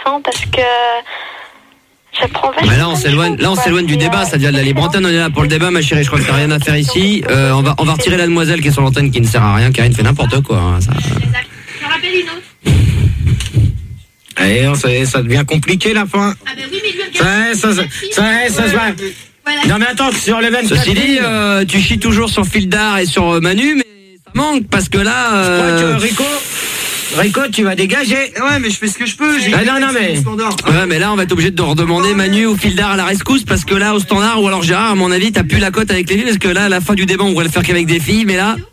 intéressant parce que j'apprends vachement. Mais là, on s'éloigne du débat. Ça devient de la libre antenne. On est là pour le débat, ma chérie. Je crois que t'as rien à faire ici. On va retirer la demoiselle qui est sur l'antenne, qui ne sert à rien. Karine fait n'importe quoi. Hein, ça. Je rappelle une autre. Allez, ça devient compliqué la fin. Ah ben oui, mais lui, Ça se va. Voilà. Non mais attends, sur les 24. Ceci dit, tu chies toujours sur Fildar et sur Manu, mais ça manque parce que là. Rico, tu vas dégager. Ouais, mais je fais ce que je peux. Non, mais. Ouais, mais là, on va être obligé de redemander Manu ou Fildar à la rescousse parce que là, au standard, ou alors Gérard, à mon avis, t'as plus la cote avec les filles parce que là, à la fin du débat, on va le faire qu'avec des filles, mais là.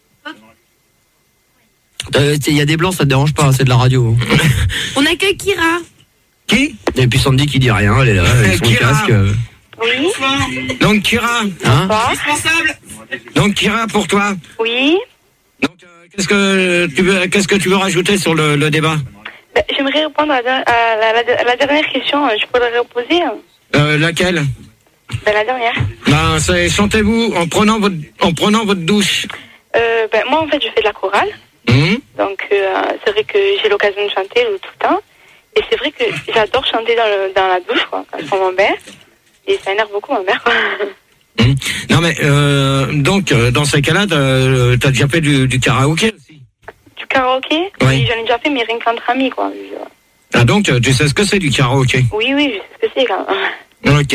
Il y a des blancs, ça te dérange pas, c'est de la radio. On accueille Kira. Qui? Et puis Sandy qui dit rien, elle est là, avec son Kira. casque. Oui. Donc Kira. Hein? Donc Kira, pour toi. Oui. Donc qu'est-ce que tu veux rajouter sur le débat? J'aimerais répondre à la dernière question. Je peux la reposer? Laquelle? La dernière. C'est chantez-vous en prenant votre douche. Moi, en fait, je fais de la chorale. Donc, c'est vrai que j'ai l'occasion de chanter tout le temps. Et c'est vrai que j'adore chanter dans la douche, quoi, quand je prends mon bain. Et ça énerve beaucoup ma mère, quoi. Non, mais donc, dans ces cas-là, t'as déjà fait du karaoké aussi? Du karaoké? Oui, j'en ai déjà fait, mais rien qu'entre amis, quoi. Ah, donc, tu sais ce que c'est du karaoké? Oui, je sais ce que c'est, quand même. Ok.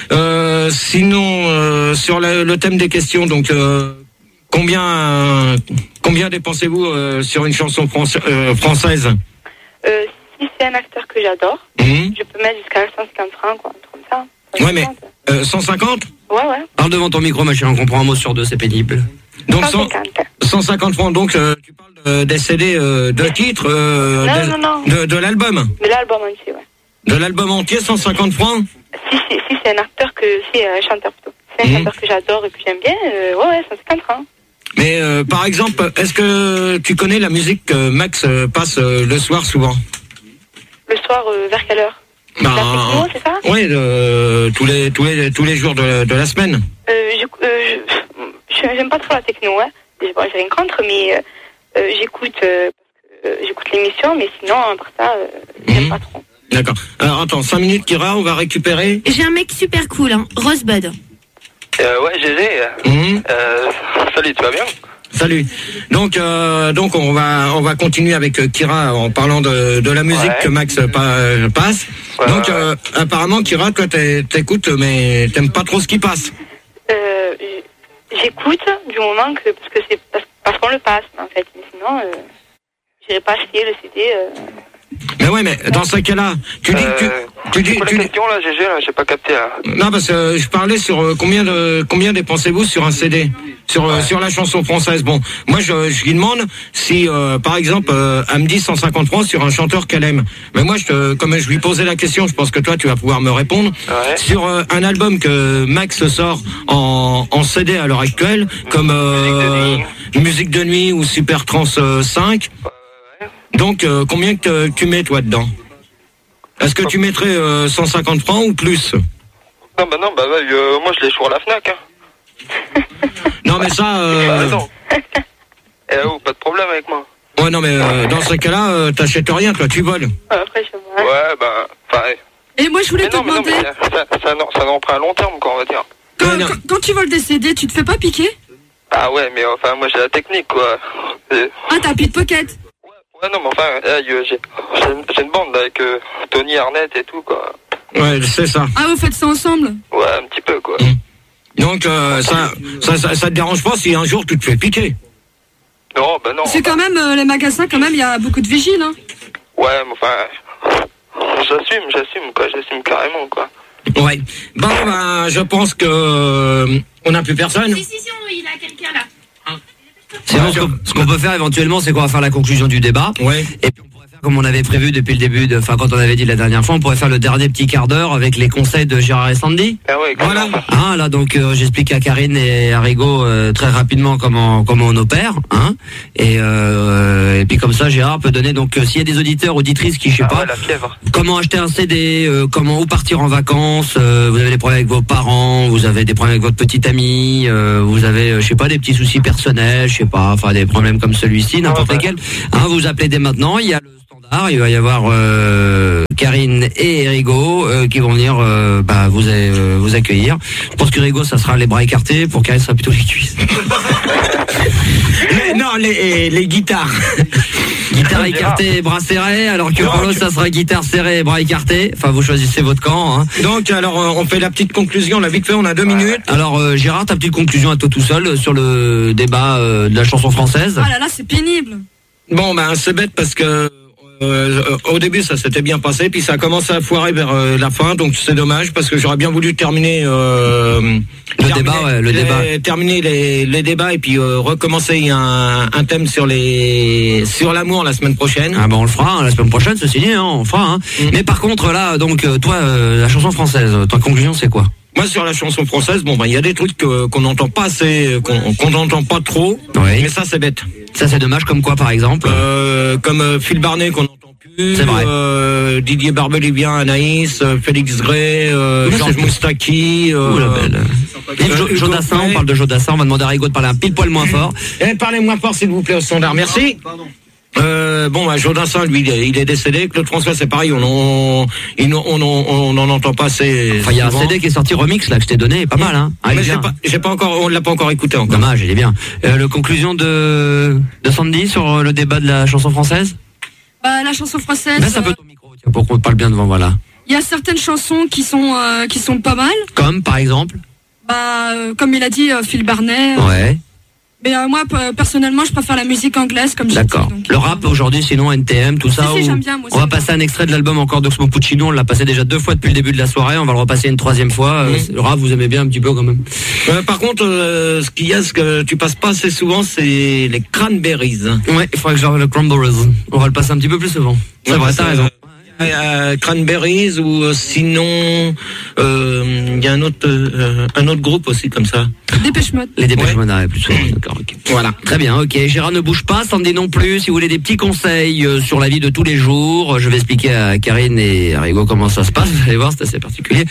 Sinon, sur le thème des questions, donc, combien dépensez-vous sur une chanson française? Si c'est un acteur que j'adore, je peux mettre jusqu'à 150 francs, quoi, un truc comme ça. 150. Ouais, mais 150? Ouais. Parle devant ton micro, ma chérie, on comprend un mot sur deux, c'est pénible. Donc 150. 150 francs, donc tu parles des CD de titres Non. de l'album? De l'album entier, ouais. De l'album entier, 150 francs? Si c'est un acteur c'est un chanteur plutôt. C'est un chanteur que j'adore et que j'aime bien, 150 francs. Mais par exemple, est-ce que tu connais la musique que Max passe le soir souvent? Le soir, vers quelle heure? La techno, c'est ça? Oui, tous les jours de la semaine. J'aime pas trop la techno, hein. J'ai rien contre, mais j'écoute l'émission, mais sinon, à part ça, j'aime pas trop. D'accord. Alors attends, 5 minutes, Kira, on va récupérer. J'ai un mec super cool, hein. Rosebud. Ouais, GG. Salut, tu vas bien? Salut. Donc on va continuer avec Kira en parlant de la musique que Max passe. Ouais, donc apparemment Kira, toi t'écoutes mais t'aimes pas trop ce qui passe. J'écoute du moment que parce qu'on le passe en fait. Mais sinon j'irai pas acheter le CD. Mais ouais, mais dans ce cas-là, tu dis la question là, GG, là, j'ai pas capté là. Non, parce que je parlais sur combien dépensez-vous sur un CD, sur la chanson française. Bon, moi je lui demande si par exemple elle me dit 150 francs sur un chanteur qu'elle aime. Mais moi comme je lui posais la question, je pense que toi tu vas pouvoir me répondre sur un album que Max sort en CD à l'heure actuelle, comme Musique de nuit ou Super Trans 5. Donc, combien que tu mets, toi, dedans? Est-ce que tu mettrais 150 francs ou plus? Non, moi, je l'ai sur la FNAC. Hein. Non, mais ça... non. Pas de problème avec moi. Ouais, non, mais dans ce cas-là, t'achètes rien, toi, tu voles. Après, je vois. Ouais, Et moi, je voulais te demander... ça n'en prend à long terme, quoi, on va dire. Quand tu voles des CD, tu te fais pas piquer? Ah ouais, mais enfin, moi, j'ai la technique, quoi. Ah, t'as un pickpocket? Ouais, non, mais enfin, j'ai une bande là, avec Tony Arnett et tout, quoi. Ouais, c'est ça. Ah, vous faites ça ensemble? Ouais, un petit peu, quoi. Donc, ça te dérange pas si un jour tu te fais piquer? Non. C'est quand même, les magasins, quand même, il y a beaucoup de vigiles, hein. Ouais, mais enfin, j'assume carrément, quoi. Ouais. Je pense que on n'a plus personne. Si, il a quelqu'un là. Sinon, ce qu'on peut faire éventuellement, c'est qu'on va faire la conclusion du débat. Ouais. Et puis on pourrait faire comme on avait prévu depuis le début, quand on avait dit la dernière fois, on pourrait faire le dernier petit quart d'heure avec les conseils de Gérard et Sandy. Ah ouais, voilà. Hein, là donc j'explique à Karine et à Rigo très rapidement comment on opère, hein. Et puis comme ça Gérard peut donner donc s'il y a des auditeurs auditrices qui la fièvre. Comment acheter un CD, où partir en vacances, vous avez des problèmes avec vos parents, vous avez des problèmes avec votre petite amie, vous avez des petits soucis personnels, des problèmes comme celui-ci, n'importe lesquels. Hein, vous appelez dès maintenant, il y a le standard, il va y avoir Karine et Erigo qui vont venir vous accueillir. Je pense que Erigo, ça sera les bras écartés, pour Karine, ça sera plutôt les cuisses. Non, les guitares. Guitare écartée, bras serrés, alors que pour l'autre, ça sera guitare serrée, bras écartés. Enfin, vous choisissez votre camp. Hein. Donc, alors, on fait la petite conclusion, là, vite fait, on a 2 minutes. Alors, Gérard, ta petite conclusion à toi tout seul sur le débat de la chanson française. Ah là là, c'est pénible. Bon, ben, c'est bête parce que au début, ça s'était bien passé, puis ça a commencé à foirer vers la fin, donc c'est dommage parce que j'aurais bien voulu terminer le débat. Terminer les débats et puis recommencer un thème sur l'amour la semaine prochaine. Ah ben on le fera la semaine prochaine, ceci dit, on le fera. Mais par contre là, donc toi, la chanson française, ta conclusion c'est quoi? Moi, sur la chanson française, bon, ben, il y a des trucs qu'on n'entend pas assez, qu'on n'entend pas trop. Oui. Mais ça, c'est bête. Ça, c'est dommage, comme quoi, par exemple? Comme Phil Barnet, qu'on n'entend plus. C'est vrai. Didier Barbelivien, Anaïs, Félix Gray, Georges Moustaki, Joe Dassin, on parle de Joe Dassin, on va demander à Rigaud de parler un pile poil moins fort. Parlez moins fort, s'il vous plaît, au standard. Merci. Pardon. Joe Dassin, lui, il est décédé. Claude François, c'est pareil, on n'en entend pas assez. Enfin, il y a un CD qui est sorti remix, là, que je t'ai donné, pas mal, hein. Mais j'ai pas encore, on l'a pas encore écouté encore. Dommage, il est bien. Le conclusion de Sandy sur le débat de la chanson française? La chanson française. Laisse un peu ton micro, tiens, pour qu'on te parle bien devant, voilà. Il y a certaines chansons qui sont pas mal. Comme, par exemple? Comme il a dit, Phil Barnet. Ouais. Mais moi, personnellement, je préfère la musique anglaise, comme j'ai dit. D'accord. Le rap aujourd'hui, sinon NTM, tout ça. Si, j'aime bien, moi aussi. On va passer un extrait de l'album encore d'Oxmo Puccino. On l'a passé déjà 2 fois depuis le début de la soirée. On va le repasser une 3e fois. Le rap, vous aimez bien un petit peu quand même. Par contre, ce que tu passes pas assez souvent, c'est les Cranberries. Ouais, il faudrait que j'arrive le Cranberries. On va le passer un petit peu plus souvent. C'est vrai, t'as raison. Cranberries ou sinon il y a un autre groupe aussi comme ça. Dépêche Mode. Les Dépêche Mode, plus souvent. D'accord, ok. Voilà, très bien, ok. Gérard ne bouge pas, Sandy non plus. Si vous voulez des petits conseils sur la vie de tous les jours, je vais expliquer à Karine et à Rigo comment ça se passe. Vous allez voir, c'est assez particulier.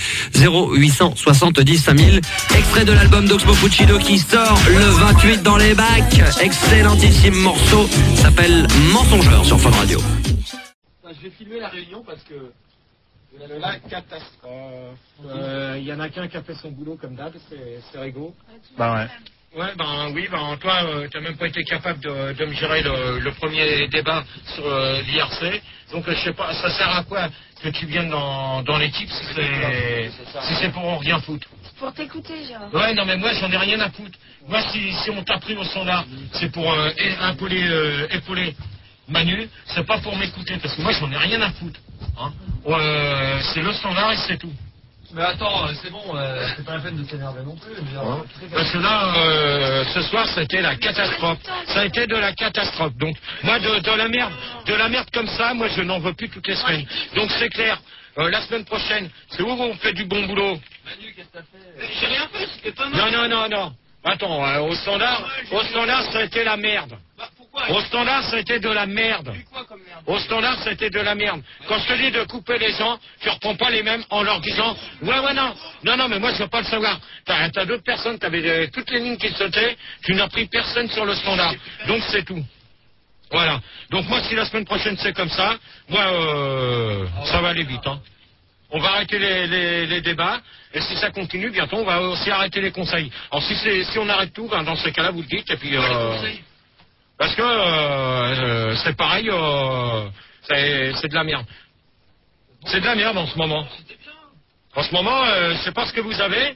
0870 5000. Extrait de l'album d'Oxmo Puccino qui sort le 28 dans les bacs. Excellentissime morceau, s'appelle Mensongeur sur Fun Radio. Je vais filmer la réunion parce que la catastrophe. Il y en a qu'un qui a fait son boulot comme d'hab, c'est Rigaud. Bah ouais. Ouais, toi, t'as même pas été capable de me gérer le premier débat sur l'IRC. Donc, je sais pas, ça sert à quoi que tu viennes dans l'équipe si c'est pour rien foutre? Pour t'écouter, Gérard. Ouais, non, mais moi, j'en ai rien à foutre. Moi, si on t'a pris au standard, c'est pour épauler Manu, c'est pas pour m'écouter, parce que moi, j'en ai rien à foutre. Hein. C'est le standard et c'est tout. Mais attends, c'est bon, c'est pas la peine de s'énerver non plus. Parce que là, ce soir, c'était la catastrophe. Ça a été de la catastrophe. Donc, moi, de la merde comme ça, moi, je n'en veux plus toutes les semaines. Donc, c'est clair. La semaine prochaine, c'est où on fait du bon boulot? Manu, qu'est-ce que t'as fait? J'ai rien fait, c'était pas mal. Non. Attends, au standard, ça a été la merde. Au standard, ça a été de la merde. Au standard, ça a été de la merde. Quand je te dis de couper les gens, tu reprends pas les mêmes en leur disant non, mais moi je veux pas le savoir. T'as d'autres personnes, t'avais toutes les lignes qui sautaient, tu n'as pris personne sur le standard. Donc c'est tout. Voilà. Donc moi, si la semaine prochaine c'est comme ça, moi ça va aller vite. Hein. On va arrêter les débats, et si ça continue, bientôt on va aussi arrêter les conseils. Alors si on arrête tout, ben, dans ces cas-là vous le dites, et puis parce que c'est pareil, c'est de la merde. C'est de la merde en ce moment. En ce moment, c'est pas ce que vous avez.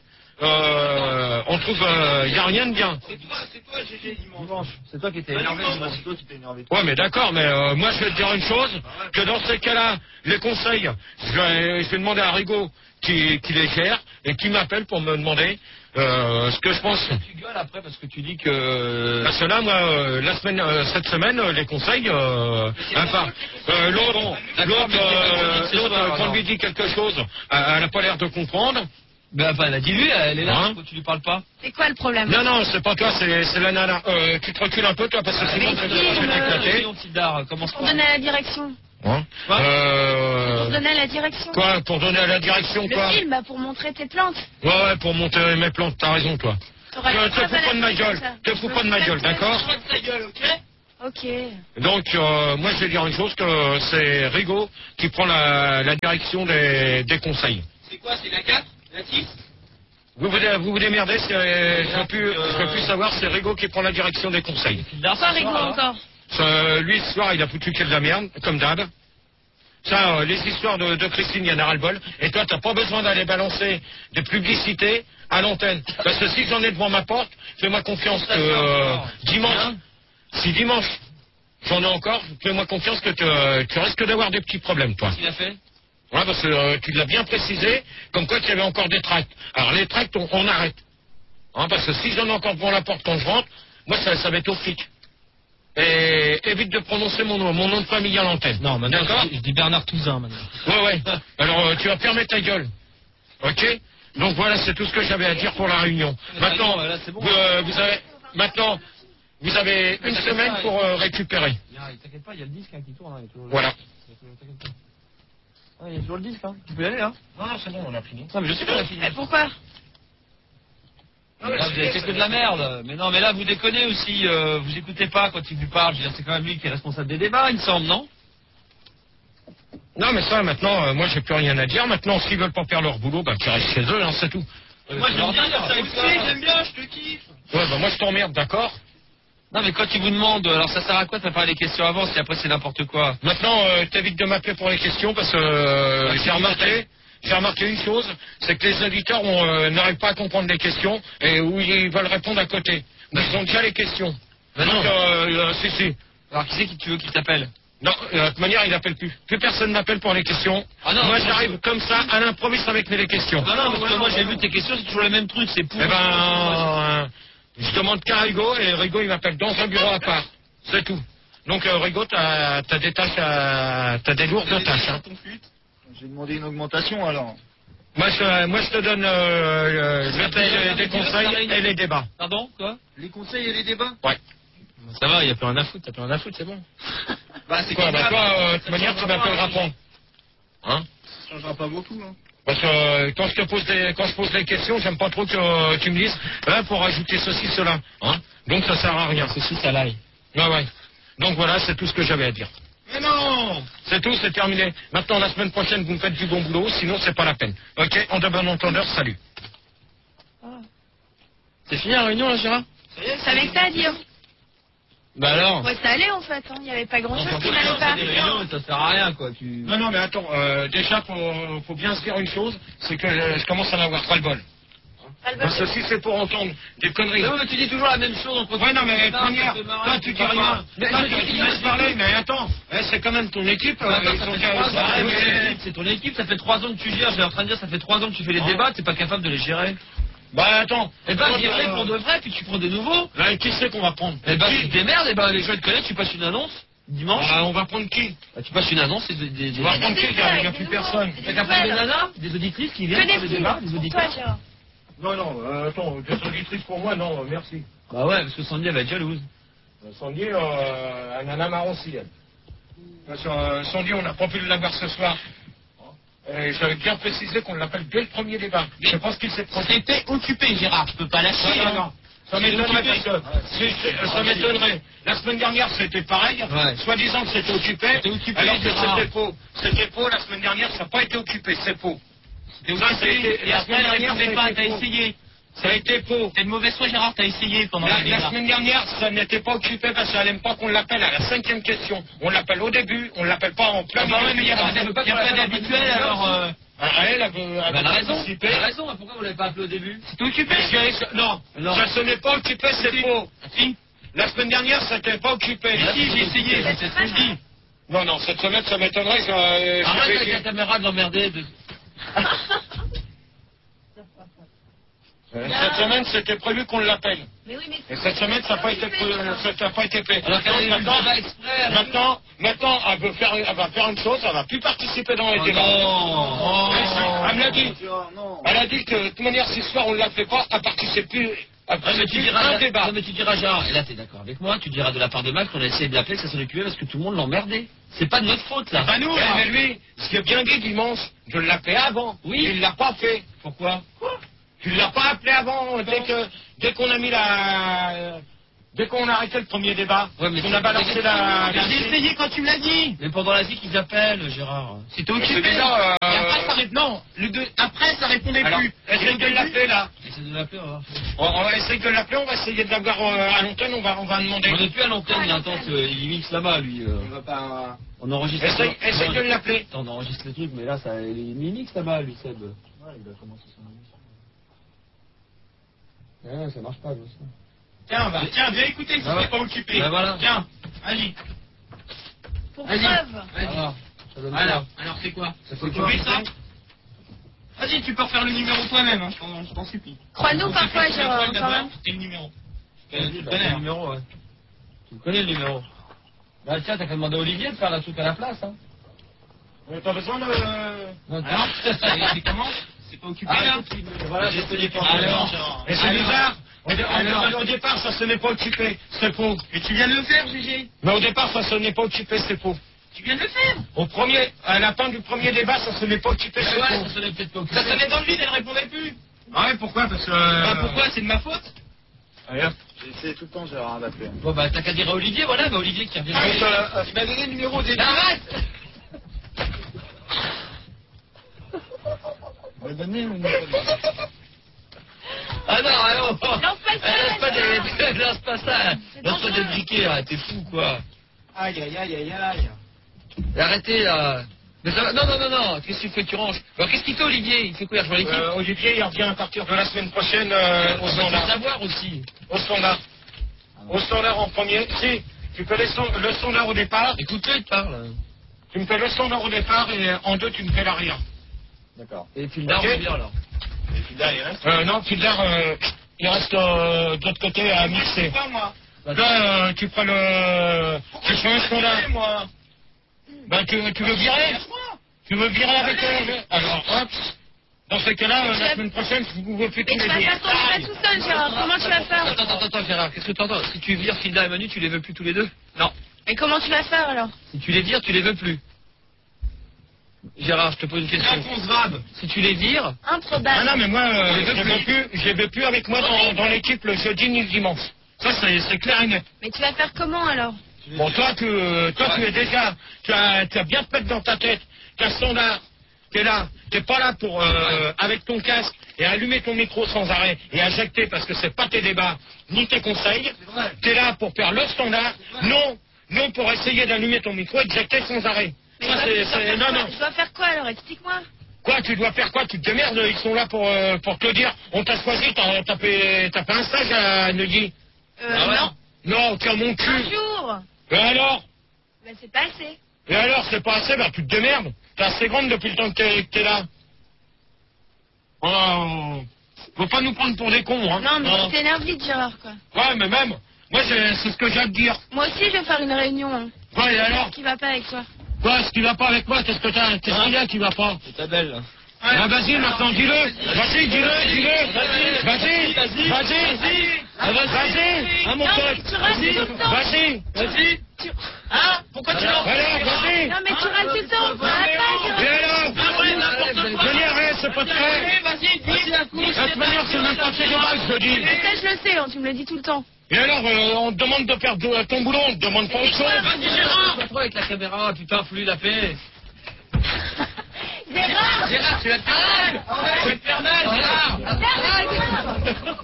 On trouve, y a rien de bien. C'est toi, GG, dimanche. C'est toi qui étais énervé dimanche. C'est toi qui t'es énervé. Ouais, mais d'accord, mais moi je vais te dire une chose, que dans ces cas-là, les conseils, je vais demander à Rigaud qui les gère et qui m'appelle pour me demander ce que je pense. Tu gueules après parce que tu dis que... Parce que là, moi, cette semaine, les conseils, l'autre, quand on lui dit quelque chose, elle n'a pas l'air de comprendre. Ben, elle a dit lui, elle est là, pourquoi tu lui parles pas? C'est quoi le problème? Non, c'est pas toi, c'est la nana. Tu te recules un peu, toi, parce que sinon, tu vas t'éclater. Pour donner à la direction. Hein pour donner à la direction. Quoi? Pour donner à la direction, quoi? Le film, pour montrer tes plantes. Ouais, pour montrer mes plantes, t'as raison, toi. Te fous pas de ma gueule, d'accord? Ok. Donc, moi, je vais dire une chose, que c'est Rigaud qui prend la direction des conseils. C'est quoi, c'est la 4, la 6? Vous vous démerdez, je veux plus savoir, c'est Rigaud qui prend la direction des conseils. Pas Rigaud encore. Lui, ce soir, il a foutu que de la merde, comme d'hab. Ça, les histoires de Christine, il y en a ras-le-bol. Et toi, t'as pas besoin d'aller balancer des publicités à l'antenne. Parce que si j'en ai devant ma porte, fais-moi confiance que dimanche, si dimanche, j'en ai encore, fais-moi confiance que tu risques d'avoir des petits problèmes, toi. Qu'est-ce qu'il a fait? Ouais, parce que tu l'as bien précisé, comme quoi il y avait encore des tracts. Alors les tracts, on arrête. Hein, parce que si j'en ai encore devant la porte quand je rentre, moi, ça va être au fric. Et évite de prononcer mon nom de famille à l'antenne. Non, maintenant, d'accord. je dis Bernard Touzin, maintenant. Ouais. Alors, tu vas fermer ta gueule. Ok. Donc voilà, c'est tout ce que j'avais à dire pour la réunion. Maintenant, là, c'est bon. vous avez une semaine pour récupérer. T'inquiète pas, il y a le disque qui tourne. Voilà. T'inquiète pas. Ah, il y a toujours le disque, hein. Tu peux y aller, hein. Non, c'est bon, on a fini. Non, mais je sais qu'on a fini. Pourquoi? Là, vous avez fait que de la merde. Mais non, mais là, vous déconnez aussi. Vous écoutez pas quand il vous parle. Je veux dire, c'est quand même lui qui est responsable des débats, il me semble, non? Non, mais ça, maintenant, moi, j'ai plus rien à dire. Maintenant, s'ils veulent pas faire leur boulot, bah, tu restes chez eux, hein, c'est tout. Moi, j'aime bien faire ça aussi, j'aime bien, je te kiffe. Ouais, bah, moi, je t'emmerde, d'accord? Non, mais quand ils vous demandent, alors ça sert à quoi de préparer les questions avant si après c'est n'importe quoi? Maintenant, t'évites de m'appeler pour les questions parce que j'ai remarqué une chose, c'est que les auditeurs n'arrivent pas à comprendre les questions et où ils veulent répondre à côté. Donc, ils ont déjà les questions. Ben non. Donc, si. Alors qui c'est qui tu veux qui t'appelle? Non, de toute manière, il n'appelle plus. Plus personne n'appelle pour les questions. Ah non, moi, non, j'arrive comme ça, à l'improviste avec les questions. Non, parce que moi j'ai vu tes questions, c'est toujours le même truc, c'est pour... Eh ben, je demande qu'à Rigaud et Rigaud, il m'appelle dans un bureau à part. C'est tout. Donc, Rigaud, t'as des tâches t'as des lourdes tâches, hein. J'ai demandé une augmentation, alors. Moi, je te donne des conseils et les débats. Pardon, quoi? Les conseils et les débats? Ouais. Ça va, il n'y a plus rien à foutre, t'as plus rien à foutre, c'est bon. Bah, c'est Quoi, quoi, bah, toi, de toute manière, tu m'appelleras pas. Hein? Ça changera pas beaucoup, hein. Parce que quand je pose des questions, j'aime pas trop que tu me dises, pour ajouter ceci, cela. Hein? Donc, ça sert à rien. Ceci, ça l'aille. Ouais. Donc, voilà, c'est tout ce que j'avais à dire. Mais non! C'est tout, c'est terminé. Maintenant, la semaine prochaine, vous me faites du bon boulot, sinon, c'est pas la peine. Ok? En de bon entendeur, salut. C'est fini la réunion, là, Gérard? Ça avait que ça à dire. Bah alors? Ouais, ça allait en fait, hein. Il n'y avait pas grand chose qui n'allait pas. Ça sert à rien, quoi. Non, mais attends, déjà, faut bien se dire une chose, c'est que je commence à en avoir pas le bol. Parce que si c'est pour entendre des conneries... Mais tu dis toujours la même chose. Ouais, non, mais première, toi, tu dis rien. Toi, tu me laisses parler, mais attends, c'est quand même ton équipe. C'est ton équipe, ça fait 3 ans que tu gères. J'étais en train de dire, ça fait 3 ans que tu fais les débats, t'es pas capable de les gérer. Bah attends. Eh ben, virer pour de vrai, puis tu prends des nouveaux. Qui c'est qu'on va prendre? Eh ben, tu te démerdes, eh ben, les gens te connaissent, tu passes une annonce, dimanche. On va prendre qui? Tu passes une annonce, et des... On va prendre qui? Il n'y a plus personne. T'as qu'à prendre des nanas, des auditrices qui viennent Que faire des des débats, des auditeurs. Toi, Gérard. Non, attends, des auditrices pour moi, non, merci. Bah ouais, parce que Sandy, elle va être jalouse. Sandy, elle en a marre aussi, elle. Parce que Sandy, on n'a pas pu l'avoir ce soir. Et j'avais bien précisé qu'on l'appelle dès le premier débat. Je pense qu'il s'est trompé. C'était occupé, Gérard, tu peux pas lâcher. Non. Ça m'étonnerait parce que ça m'étonnerait. La semaine dernière, c'était pareil. Ouais. Soi-disant que c'était occupé. Alors que c'était faux. C'était faux. La semaine dernière, ça n'a pas été occupé. C'est faux. Et la semaine dernière, t'as essayé. Ça a été faux. T'es de mauvaise foi, Gérard, t'as essayé pendant la semaine dernière, ça n'était pas occupé parce qu'elle n'aime pas qu'on l'appelle à la 5e question. On l'appelle au début, on l'appelle pas en plein milieu. Mais il n'y a pas d'habituel, alors... Elle a raison. Elle a raison, pourquoi vous l'avez pas appelé au début? C'était occupé. Non, ça n'est pas occupé, c'est faux. Si. La semaine dernière, ça n'était pas occupé. Si, j'ai essayé, c'est ce que je dis. Non, cette semaine, ça m'étonnerait. Arrête avec la caméra de l'emmerder. Cette semaine, c'était prévu qu'on l'appelle. Mais oui, mais et cette semaine, ça n'a pas été fait. Alors, maintenant, elle va faire une chose, elle va plus participer dans les débats. Elle me l'a dit. Elle a dit que de toute manière, si ce soir on ne la fait pas, elle participe plus. Mais tu diras, Gérard, et là t'es d'accord avec moi, tu diras de la part de Max qu'on a essayé de l'appeler, que ça s'en occupait parce que tout le monde l'emmerdait. C'est pas de notre faute, là. Pas nous, mais lui, ce qui est bien dit dimanche, je l'appelais avant. Oui. Il l'a pas fait. Pourquoi? Tu l'as pas appelé avant, dès qu'on a mis Dès qu'on a arrêté le premier débat, Ouais, mais on a balancé la... J'ai essayé quand tu me l'as dit. Mais pendant la vie qu'ils appellent, Gérard. C'était occupé. Et après, ça répondait. Non, après, ça répondait Alors, plus. essaye de l'appeler là. Essaye de l'appeler, on va voir. On va essayer de l'appeler, on va essayer de l'avoir à l'antenne, on va demander. On n'est plus à l'antenne, il attend qu'il mixe là-bas, lui. On va pas. On enregistre. Essaye de l'appeler. Attends, on enregistre le truc, mais là, ça, il mixe là-bas, lui, Seb. Ouais, il a commencé son émission. Ouais, ça marche pas, ça. Tiens, viens écouter si t'es pas occupé. Bah voilà. Tiens, allez. Pour Vas-y. preuve. Alors, c'est quoi? Ça Faut fait quoi, occuper ça? Vas-y, tu peux refaire le numéro toi-même, hein, je t'en supplie. Crois-nous parfois, Gérard, quand même. C'est le numéro. Tu connais le numéro, ouais. Tu connais le numéro. Bah tiens, t'as qu'à demander à Olivier de faire la truc à la place, hein. T'as besoin de... Alors, c'est comment? C'est pas occupé là? Voilà, j'ai tenu pour Alors, et c'est bizarre. Au départ, ça se n'est pas occupé, c'est faux. Et tu viens de le faire, Gégé? Mais au départ, ça se n'est pas occupé, c'est faux. Tu viens de le faire? À la fin du premier débat, ça se n'est pas occupé, c'est Ouais, faux. ça sonnait peut-être pas occupé. Ça sonnait dans le vide, elle répondait plus. Ah ouais, pourquoi? Parce que... Bah pourquoi? C'est de ma faute? Allez, hop. J'ai essayé tout le temps, Gérard, d'appeler. Bon bah t'as qu'à dire à Olivier, voilà, bah Olivier qui revient. Il m'a donné le numéro des... Arrête! Il m'a donné le numéro des... Ah non, allons! Lance pas ça, Lance pas ça! Lance pas des briquets, là, t'es fou, quoi! Aïe, aïe, aïe, aïe, aïe. Arrêtez, là! Mais ça va... Non, qu'est-ce que tu fais, tu ranges? Alors qu'est-ce qu'il fait, Olivier? Il fait quoi, il rejoint l'équipe? Olivier, il revient à partir de la semaine prochaine au On va standard. savoir aussi. Au standard. Au standard en premier. Si, tu fais le standard au départ. Écoute-le, il te parle. Tu me fais le standard au départ et en deux, tu me fais l'arrière. D'accord. Et puis là, on Ok. va bien, alors. Non, Fildar, il reste de l'autre côté à mixer. Pas moi. Là, tu feras le... Tu fais un standard. Moi. Ben, tu veux virer? Tu veux virer avec... Alors, hop. Dans ce cas-là, la semaine prochaine, vous vous faites Mais tous tu les vas deux. faire ton débat tout seul, Gérard. Comment tu vas faire? Attends, Gérard, qu'est-ce que tu entends? Si tu vires Hilda et Manu, tu les veux plus tous les deux? Non. Mais comment tu vas faire, alors? Si tu les vires, tu les veux plus. Gérard, je te pose une question. Alphonse Grave. Si tu les vires, Ah Improbable. non, mais moi, je les veux plus avec moi dans l'équipe le jeudi ni le dimanche. Ça, c'est clair et net. Mais tu vas faire comment, alors? Bon, toi, tu es déjà... Tu as bien fait dans ta tête. Tu as standard. T'es là. T'es pas là pour, avec ton casque, et allumer ton micro sans arrêt, et injecter, parce que c'est pas tes débats, ni tes conseils. T'es là pour faire le standard. Non pour essayer d'allumer ton micro et injecter sans arrêt. Mais Ça, c'est... Non. Je dois faire quoi, alors? Explique-moi. Quoi, tu dois faire quoi? Tu te démerdes, ils sont là pour te dire, on t'a choisi, t'as fait un stage à Neuilly. Non. Non, tiens mon Un cul. jour. Et alors? Mais c'est pas assez. Et alors, c'est pas assez, bah tu te démerdes. T'es assez grande depuis le temps que t'es là. Oh, faut pas nous prendre pour des cons, hein. Non, mais tu t'énerves vite, Gérard, quoi. Ouais, mais même, moi c'est ce que j'ai à te dire. Moi aussi, je vais faire une réunion. Hein. Ouais, et alors? Qu'est-ce qui va pas avec toi? Quoi, ce qui va pas avec moi, qu'est-ce qu'il y a qui va pas? c'est ta belle. Ah, vas-y, maintenant, dis-le. Vas-y, dis-le. Vas-y. Hein, mon Non, pote. mais tu râles tout le temps. Vas-y. Hein? Pourquoi tu l'as? Alors, vas-y. Non, mais tu râles tout le temps. Ça va pas, Et Gérard. alors? Venez, arrête, c'est pas très. Vas-y, dis. De toute manière, c'est même pas tes débats que je dis. Mais ça, je le sais, hein, tu me le dis tout le temps. Et alors, on te demande de faire ton boulot, on te demande pas autre chose. Vas-y, Gérard. Pas trop avec la caméra, putain, faut lui la paix. Gérard! Gérard, tu vas te faire mal. Tu vas te faire mal, Gérard.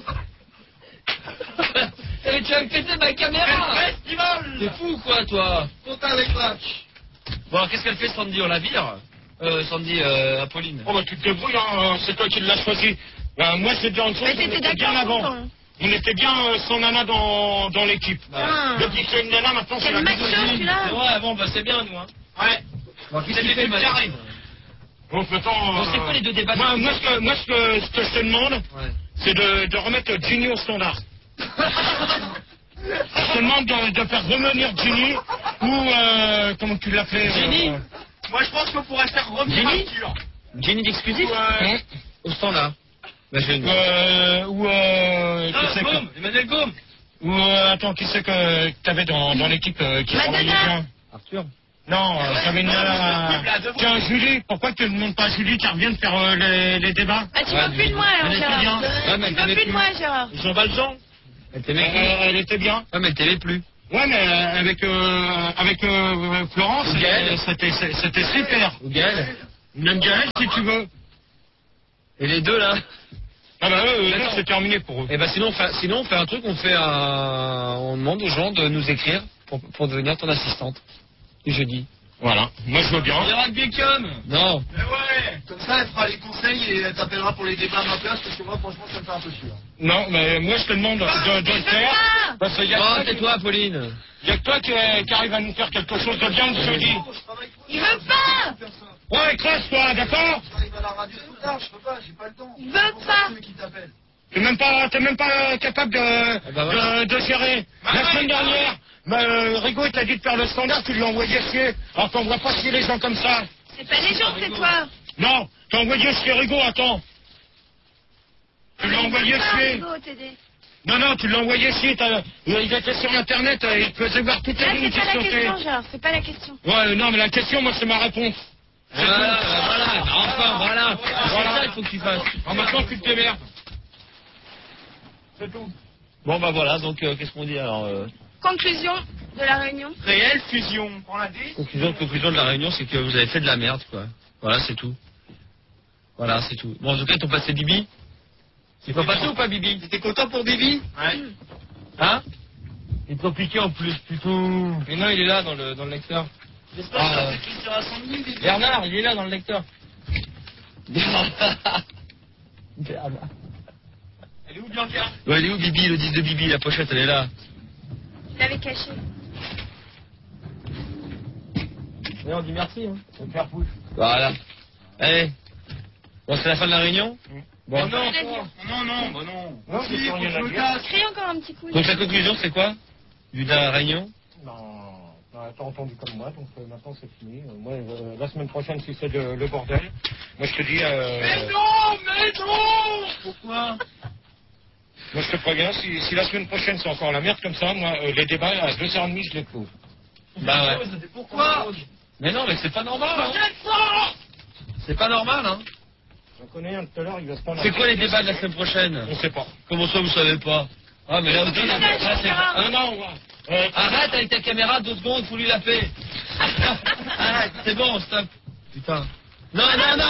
Et tu vas me péter ma caméra. T'es fou, quoi, toi? Content avec toi. Bon, alors, qu'est-ce qu'elle fait, Sandy? On la vire? Sandy, Apolline. Oh, bah, tu te débrouilles, hein, c'est toi qui l'as choisi. Ben, moi, c'est déjà en dessous, Mais on t'étais était bien d'accord avant. longtemps. On était bien sans nana dans l'équipe. Depuis que c'est une nana, maintenant, c'est Quel la macho, misogynie. celui-là! C'est vrai, bon, bah, c'est bien, nous, hein. Ouais. Bon, qu'est-ce C'est qu'il des fait, trucs carrés. Bon, attends, Bon, c'est quoi les deux débats? Moi, ce que je te demande, Ouais. c'est de remettre Ginny au standard. Je te demande de faire revenir Ginny, ou, comment tu l'as fait? Ginny Moi, je pense qu'on pourrait faire revenir Ginny Arthur. Ginny d'exclusif? Au standard. Bah, je vais Qui c'est que... Gaume, Emmanuel Gaume. Ou, attends, qui c'est que t'avais dans l'équipe qui travaillait bien? Arthur. Non, t'avais une nana... Tiens, Julie, pourquoi tu ne demandes pas à Julie qui revienne faire les débats? Ah, tu veux plus de moi, alors, Elle était Gérard. bien. Ouais, mais Tu veux plus de moi, Gérard. Jean Valjean? Elle t'aimait plus. Elle était bien. Ouais, mais elle t'aimait plus. Ouais, mais avec Florence, c'était super. Ou Gaël. Même Gaël, si tu veux. Et les deux, là? Ah bah c'est terminé pour eux. Eh ben sinon on fait un truc, on demande aux gens de nous écrire pour devenir ton assistante. Du jeudi. Voilà, moi je veux bien. Il y aura que Beckham. Non. Mais ouais, comme ça, elle fera les conseils et elle t'appellera pour les débats à ma place, parce que moi, franchement, ça me fait un peu chier. Non, mais moi je te demande de le faire. Parce qu'il y a Oh, tais-toi, Pauline. Il y a que toi qui arrive à nous faire quelque chose de bien le jeudi. Il veut pas. Ouais, crasse-toi, d'accord? J'arrive à la radio tout tard, je peux pas, j'ai pas le temps. Il veut pas. Qui t'appelle. T'es même pas capable de gérer. La semaine dernière, Rigaud il t'a dit de faire le standard, tu lui as envoyé chier. Alors t'envoies pas chier les gens comme ça. C'est pas les gens, c'est toi. Non, t'as envoyé chier Rigaud, attends. Tu l'as envoyé chier. Non, tu l'as envoyé chier. Il était sur internet, il faisait voir toutes les Là, lignes c'est qui pas la sautaient. question, genre, c'est pas la question. Ouais, non, mais la question, moi, c'est ma réponse. Voilà. C'est ça qu'il faut que tu fasses. Alors maintenant, tu te démerdes. C'est tout. Bon bah voilà, donc qu'est-ce qu'on dit alors Conclusion de la réunion. Réelle fusion. On l'a dit. Conclusion de la réunion, c'est que vous avez fait de la merde, quoi. Voilà, c'est tout. Voilà, c'est tout. Bon, en tout cas, ils t'ont passé Bibi. Ils t'ont passé ou pas Bibi? T'étais content pour Bibi? Ouais. Hein? Ils t'ont piqué en plus, putain. Mais non, il est là dans le lecteur. J'espère que ça fait Christian à 100 000, Bibi. Bernard, il est là dans le lecteur. Bernard. Elle est où, Bianca? Ouais, elle est où Bibi, le disque de Bibi, la pochette, elle est là. Je l'avais caché. Et on dit merci, hein. On va faire push. Voilà. Allez. Bon, c'est la fin de la réunion? Bon. Oh non, On l'a dit. non. Non, Si, c'est faut rien que à je me dire. casse. Crée encore un petit coup. Donc la conclusion, c'est quoi? De la réunion? Non, t'as entendu comme moi, donc maintenant c'est fini. Moi, la semaine prochaine, si c'est le bordel, moi je te dis... Mais non. Pourquoi? Moi je te préviens, si la semaine prochaine c'est encore la merde comme ça, moi les débats à 2h30 je les close. Bah ouais. Pourquoi? Mais non, mais c'est pas normal, hein. C'est pas normal, hein. J'en connais un tout à l'heure, il va se prendre... C'est quoi les débats de la semaine prochaine? On sait pas. Comment ça, vous savez pas? Ah, mais là, vous dites... Ah non, Arrête avec ta caméra, 2 secondes, faut lui la paix. Arrête, c'est bon, stop. Putain. Non.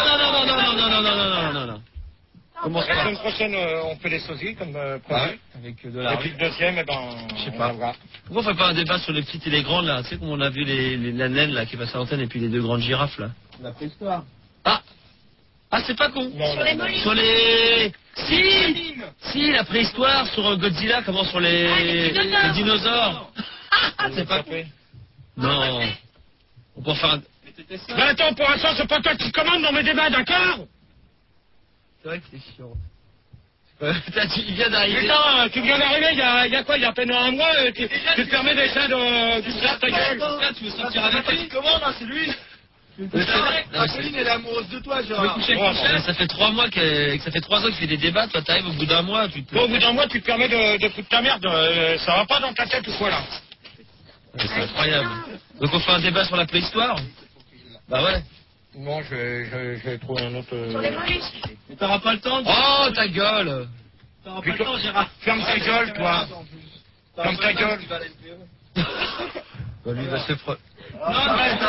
Comment la semaine prochaine, on fait les sosies comme prévu. Avec de Et la puis le deuxième, je sais pas. Pourquoi on fait pas un débat sur les petites et les grandes, là? Tu sais, comme on a vu la naine, là, qui passe à l'antenne, et puis les 2 grandes girafes, là. La préhistoire. Ah, c'est pas con. Sur les mollusques. Sur les... Si, la préhistoire, sur Godzilla, comment sur les dinosaures. C'est pas con. Non. On peut faire un... Mais attends, pour l'instant, c'est pas toi qui commande dans mes débats, d'accord? C'est vrai que c'est chiant. Il vient d'arriver. Putain, tu viens d'arriver, il y a quoi? Il y a à peine un mois, tu te permets déjà de faire ta gueule. Là, tu veux sortir avec lui? Comment, là, c'est lui? Pauline, elle est amoureuse de toi, genre. Ça fait 3 mois que ça fait 3 ans qu'il fait des débats, toi t'arrives au bout d'un mois, tu te... Bon, au bout d'un mois, tu te permets de foutre ta merde, ça va pas dans ta tête ou quoi, là? C'est incroyable. Donc on fait un débat sur la préhistoire? Bah ouais. Non, je vais trouver un autre... Sur les mollusques. Mais t'auras pas le temps. Oh, ta gueule! T'auras pas le temps, Gérard. Ferme ta gueule, toi. Ferme ta gueule. Bah lui, il va se prendre. Non, arrête.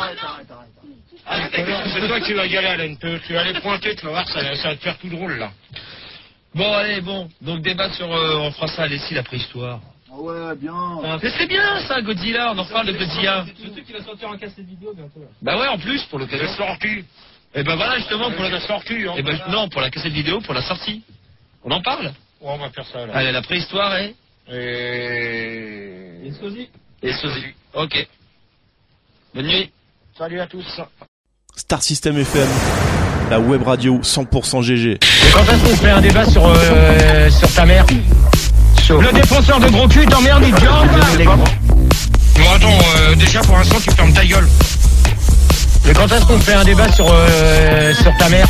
C'est toi qui vas y aller, Alain. Tu vas aller pointer, tu vas voir, ça va te faire tout drôle, là. Bon, allez, bon. Donc débat sur... on fera ça à l'ESI, la préhistoire. Ah ouais, bien. Mais c'est bien ça, Godzilla, on en parle de Godzilla. C'est le truc qui va sortir en cassette vidéo bientôt. Là. Bah ouais, en plus, pour le C'est cassette... sorti. Et ben voilà, justement, pour la... sortie, hein. Et ben non, pour la cassette vidéo, pour la sortie. On en parle? Ouais, on va faire ça, là. Allez, la préhistoire est... Et sosie. Et sosie. Ok. Bonne nuit. Salut à tous. Star System FM, la web radio 100% GG. Et quand est-ce qu'on fait un débat sur ta mère? Le défenseur de gros cul t'emmerde, il te dit bon, attends, déjà pour l'instant tu fermes ta gueule. Et quand est-ce qu'on fait un débat sur ta mère?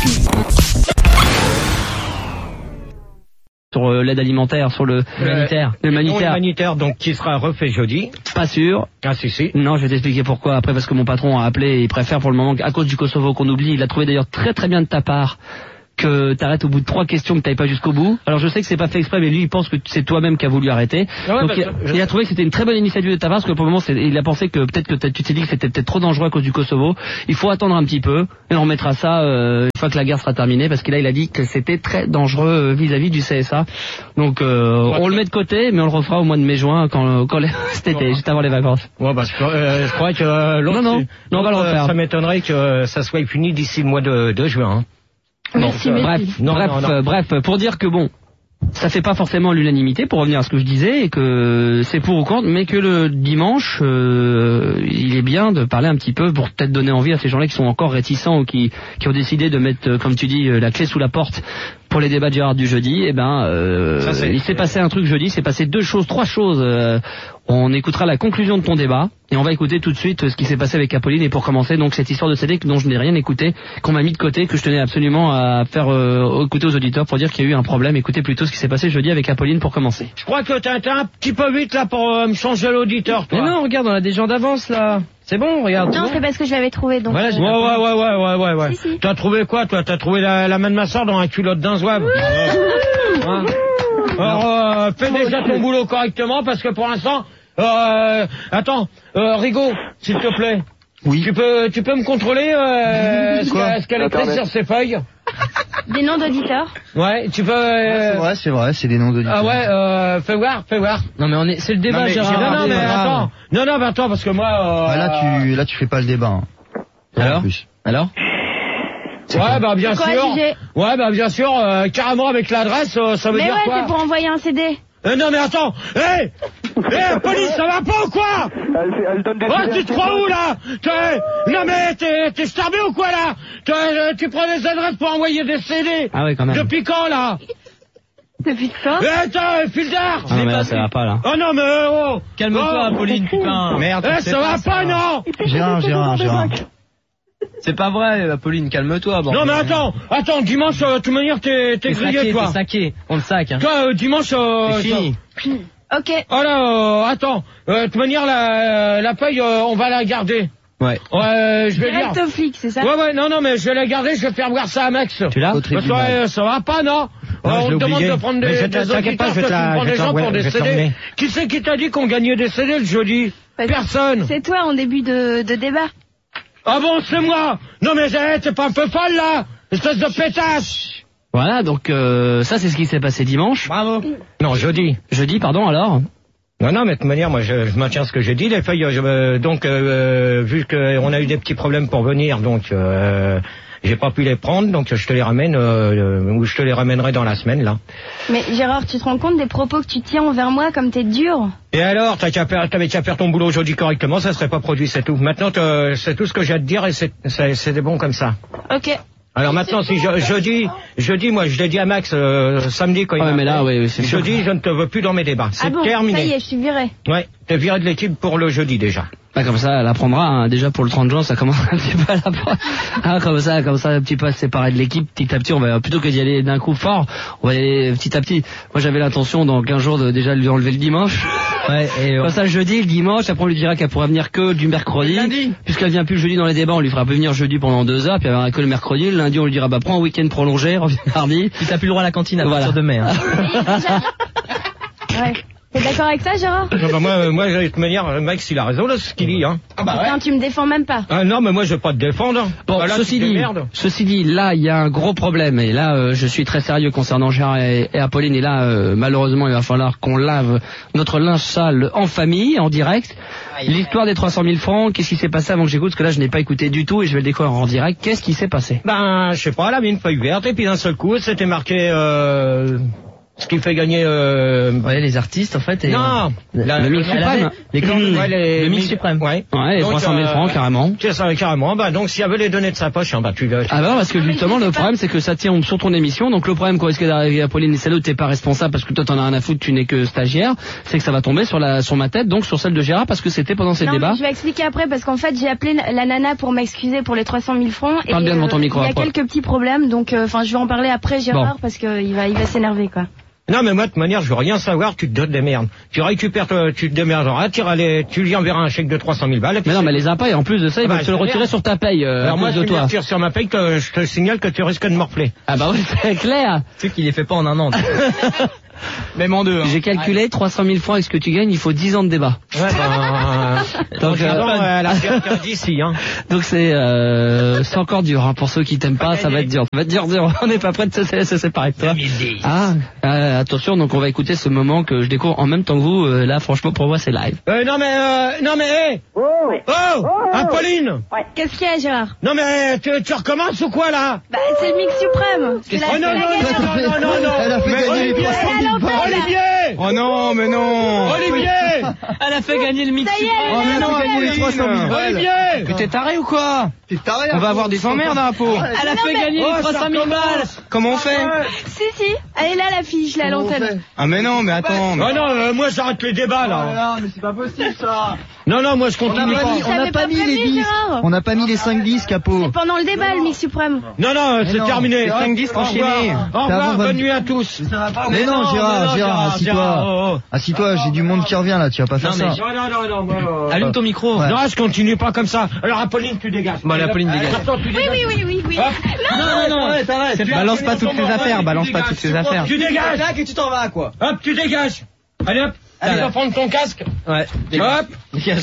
Sur l'aide alimentaire, sur le humanitaire. Le Humanitaire, donc qui sera refait jeudi. Pas sûr. Ah si. Non, je vais t'expliquer pourquoi. Après, parce que mon patron a appelé et il préfère pour le moment, à cause du Kosovo qu'on oublie, il a trouvé d'ailleurs très très bien de ta part que t'arrêtes au bout de 3 questions, que t'ailles pas jusqu'au bout. Alors je sais que c'est pas fait exprès, mais lui il pense que c'est toi-même qui as voulu arrêter. Ouais, donc il a trouvé que c'était une très bonne initiative de ta part, parce que pour le moment il a pensé que peut-être que tu t'es dit que c'était peut-être trop dangereux à cause du Kosovo. Il faut attendre un petit peu et on remettra ça une fois que la guerre sera terminée, parce que là il a dit que c'était très dangereux vis-à-vis du CSA. Donc on le met de côté, mais on le refera au mois de mai-juin quand cet été, juste avant les vacances. Ouais, bah je crois que l'autre, non, on va le refaire. Ça m'étonnerait que ça soit puni d'ici le mois de juin. Hein. Merci, bref, pour dire que bon, ça fait pas forcément l'unanimité, pour revenir à ce que je disais, et que c'est pour ou contre, mais que le dimanche, il est bien de parler un petit peu pour peut-être donner envie à ces gens-là qui sont encore réticents ou qui ont décidé de mettre, comme tu dis, la clé sous la porte pour les débats de Gérard du jeudi. Eh ben, il s'est passé un truc jeudi, c'est passé 3 choses. On écoutera la conclusion de ton débat et on va écouter tout de suite ce qui s'est passé avec Apolline. Et pour commencer, donc cette histoire de CD dont je n'ai rien écouté, qu'on m'a mis de côté, que je tenais absolument à faire écouter aux auditeurs pour dire qu'il y a eu un problème. Écoutez plutôt ce qui s'est passé jeudi avec Apolline pour commencer. Je crois que t'es un petit peu vite là pour me changer l'auditeur, toi. Mais non, regarde, on a des gens d'avance là. C'est bon, regarde. Non, c'est parce que je l'avais trouvé, donc. Voilà, ouais. Si. T'as trouvé quoi, toi? T'as trouvé la main de ma soeur dans un culotte d'un zouave. Hein? Alors, fais déjà ton boulot correctement, parce que pour l'instant, attends, Rigaud, s'il te plaît. Oui. Tu peux me contrôler, ce qu'elle a écrit sur ses feuilles? Des noms d'auditeurs. Ouais, tu peux... C'est vrai, c'est des noms d'auditeurs. Ah ouais, fais voir. Non mais c'est le débat, non, Gérard. Non mais attends. Non mais attends, parce que moi... Là tu fais pas le débat. Alors Ouais, bah bien quoi, sûr. Jugé Ouais, bah bien sûr, carrément avec l'adresse, ça veut Mais dire ouais, quoi? c'est pour envoyer un CD. Non mais attends. Police, ça va pas ou quoi? Elle donne des tu te crois où là? Non mais t'es starbé ou quoi là? Tu prends des adresses pour envoyer des CD. Ah ouais, quand même. Depuis quand là? Depuis quand? Attends, Fildar. Ah non, mais là, ça va pas là. Oh non mais Calme-toi, Apolline, putain. Merde. Ça va pas, non? Gérard. C'est pas vrai, Apolline, calme-toi. Non mais attends, dimanche, de toute manière, t'es grillé, toi. T'es saqué, on le sac. Hein. Toi, dimanche, c'est fini. Ok. Oh là, attends, de toute manière, la feuille, on va la garder. Ouais. Je vais dire. Direct au flic, c'est ça? Ouais, non, mais je vais la garder, je vais faire voir ça à Max. Tu l'as? Ça va pas, non? On te demande de prendre des auditeurs, tu prends des gens pour des CD. Qui c'est qui t'a dit qu'on gagnait des CD le jeudi? Personne. C'est toi en début de débat. Ah bon, c'est moi? Non mais t'es pas un peu folle là? Espèce de pétasse! Voilà, donc ça c'est ce qui s'est passé dimanche. Bravo. Non, jeudi. Jeudi, pardon, alors? Non, mais de toute manière, moi je maintiens ce que j'ai dit. Les feuilles, vu qu'on a eu des petits problèmes pour venir, donc j'ai pas pu les prendre, donc je te les ramène, ou je te les ramènerai dans la semaine, là. Mais Gérard, tu te rends compte des propos que tu tiens envers moi comme t'es dur? Et alors, t'avais qu'à faire ton boulot aujourd'hui correctement, ça serait pas produit, c'est tout. Maintenant, c'est tout ce que j'ai à te dire et c'est bon comme ça. Ok. Alors maintenant, si jeudi, moi je l'ai dit à Max samedi quand il m'a mais là, oui, c'est sûr. Jeudi, je ne te veux plus dans mes débats. C'est terminé. Ça y est, je suis viré. Ouais, t'es viré de l'équipe pour le jeudi déjà. Bah comme ça, elle apprendra, hein. Déjà pour le 30 juin, ça commence un petit peu à l'apprendre. Ah, comme ça, un petit peu à se séparer de l'équipe, petit à petit, on va, plutôt que d'y aller d'un coup fort, on va y aller petit à petit. Moi j'avais l'intention dans 15 jours de déjà lui enlever le dimanche. Ouais, et comme ça jeudi, le dimanche, après on lui dira qu'elle pourra venir que du mercredi. Puisqu'elle vient plus le jeudi dans les débats, on lui fera venir jeudi pendant 2 heures, puis elle viendra que le mercredi. Le lundi, on lui dira, bah prends un week-end prolongé, reviens mardi. Puis t'as plus le droit à la cantine à partir de mai. Hein. Ouais. T'es d'accord avec ça, Gérard? Non, bah moi, de toute manière, Max, il a raison, là, ce qu'il dit, hein. Ah bah ouais. Non, tu me défends même pas. Ah non, mais moi, je vais pas te défendre. Bon, là, ceci dit, là, il y a un gros problème, et là, je suis très sérieux concernant Gérard et Apolline, et là, malheureusement, il va falloir qu'on lave notre linge sale en famille, en direct. L'histoire des 300 000 francs, qu'est-ce qui s'est passé avant que j'écoute? Parce que là, je n'ai pas écouté du tout, et je vais le découvrir en direct. Qu'est-ce qui s'est passé? Ben, je sais pas, elle avait une feuille verte, et puis d'un seul coup, c'était marqué, ce qui fait gagner ouais, les artistes en fait et non le mix suprême le mix suprême ouais les 300 000 francs carrément c'est ça carrément. Bah donc s'il y avait les données de sa poche bah tu ah bah parce que justement le problème c'est que ça tient sur ton émission, donc le problème qu'on risque d'arriver à Pauline et Salou, t'es pas responsable parce que toi t'en as rien à foutre, tu n'es que stagiaire, c'est que ça va tomber sur ma tête, donc sur celle de Gérard, parce que c'était pendant ces débats. Je vais expliquer après parce qu'en fait j'ai appelé la nana pour m'excuser pour les 300 000 francs Parle bien devant ton micro. Il y a quelques petits problèmes, donc enfin je vais en parler après Gérard parce que il va s'énerver quoi. Non, mais moi, de toute manière, je veux rien savoir, tu te démerdes. Tu récupères, tu te démerderas, tu lui enverras un chèque de 300 000 balles. Mais non, mais les impôts, et en plus de ça, ils vont te le retirer sur ta paye. Alors moi, si tu me retires sur ma paye, je te signale que tu risques de morfler. Ah bah oui, c'est clair. Tu sais qu'il les fait pas en un an. Même en deux. Hein. J'ai calculé 300 000 francs avec ce que tu gagnes, il faut 10 ans de débat. Ouais, donc la guerre d'ici, hein. Donc c'est encore dur, hein. Pour ceux qui t'aiment pas, ça va être dur. Ça va être dur. On n'est pas prêt de se séparer de toi. 2010. Attention, donc on va écouter ce moment que je découvre en même temps que vous. Là, franchement, pour moi, c'est live. Hey. Apolline. Ouais. Qu'est-ce qu'il y a, Gérard? Non mais tu recommences ou quoi là? Bah c'est le mix suprême. Non. Elle a fait gagner les 300 000 balles. Olivier. Oh non, mais non. Olivier. Elle a fait gagner le mix suprême. Oh mais non, elle a gagné les 300 000 balles. Olivier. Mais t'es taré ou quoi? T'es taré. On va avoir des emmerdes à peau. Elle a fait gagner les 300 000 balles. Comment on fait? Si, elle est là la fille, je l'ai à l'antenne. Ah mais non, mais attends. Oh non, moi j'arrête les débats là. Non, mais c'est pas possible ça. Non, moi je continue pas. On n'a pas mis les disques. On n'a pas mis les 5 disques à peau. C'est pendant le débat, le mix suprême. Non, c'est terminé. 5 disques enchaînés. Au revoir, bonne nuit à tous. Mais non, Gérard, assis-toi. Assis-toi, j'ai du monde qui revient là, tu vas pas faire ça. Non. Allume ton micro. Non, je continue pas comme ça. Alors Apolline, tu dégages. Bon, Apolline dégage. Oui. Non. Balance pas toutes tes affaires, Tu dégages. Là que tu t'en vas quoi. Hop, tu dégages. Allez hop. Tu vas prendre ton casque. Ouais. Hop. Dégage.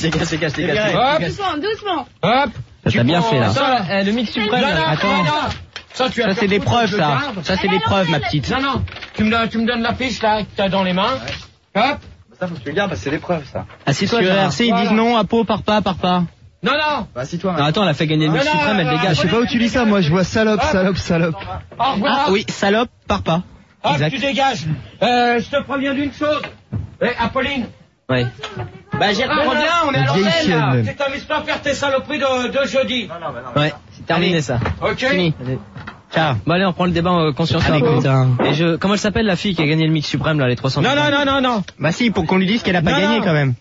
Doucement. Hop. T'as bien fait là. Ça, le mix suprême. Attends. Ça, c'est des preuves, ça. Ça, c'est des preuves, ma petite. Non. Tu me donnes la fiche là que t'as dans les mains. Hop. Ça faut que tu le gardes parce que c'est des preuves ça. Assis-toi, Sur Gérard. RC, ils disent non, à peau, par pas. Non. Bah assis-toi. Non, attends, elle a fait gagner le mix suprême, elle dégage. Je sais pas où tu lis ça, moi je vois salope. Au revoir. Ah oui, salope, par pas. Hop, Exact. tu dégages. Je te préviens d'une chose. Apolline. Ouais. Bah Gérard, reviens, on est à Vieille l'antenne chienne, là. même. Tu t'amuses pas à faire tes saloperies de jeudi. Ouais, c'est terminé ça. Ok. Fini. Ciao. Bon allez, on prend le débat consciencieux. Et comment elle s'appelle la fille qui a gagné le mix suprême là, les 300 000? Non. Bah si, pour qu'on lui dise qu'elle a pas gagné quand même.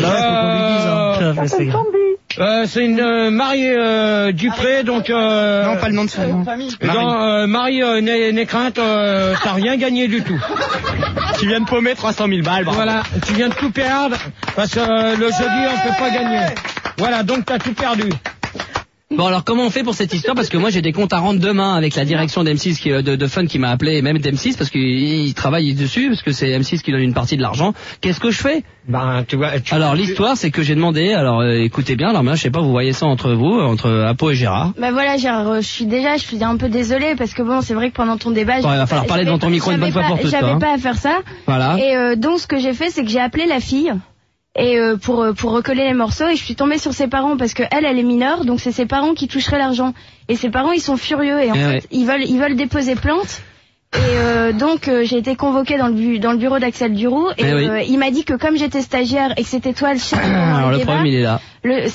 C'est une Marie Dupré, donc... Non, pas le nom de famille. Marie Nécrainte, t'as rien gagné du tout. Tu viens de paumer 300 000 balles, bravo. Voilà, tu viens de tout perdre, parce que le jeudi, on peut pas gagner. Voilà, donc t'as tout perdu. Bon alors comment on fait pour cette histoire? Parce que moi j'ai des comptes à rendre demain avec la direction d'M6 de Fun qui m'a appelé, et même d'M6 parce qu'ils travaillent dessus, parce que c'est M6 qui donne une partie de l'argent. Qu'est-ce que je fais? Alors l'histoire c'est que j'ai demandé, alors écoutez bien, alors moi je sais pas, vous voyez ça entre vous, entre Apo et Gérard. Bah voilà Gérard, je suis un peu désolée parce que bon c'est vrai que pendant ton débat... Il va falloir parler dans ton micro une bonne fois pour toutes. J'avais pas à faire ça. Voilà. Et donc ce que j'ai fait c'est que j'ai appelé la fille. Et pour recoller les morceaux, et je suis tombée sur ses parents parce que elle est mineure, donc c'est ses parents qui toucheraient l'argent. Et ses parents ils sont furieux et en fait ils veulent déposer plainte. Et donc j'ai été convoquée dans le bureau d'Axel Duroux et il m'a dit que comme j'étais stagiaire et que c'était toi le chef. Alors le problème il est là.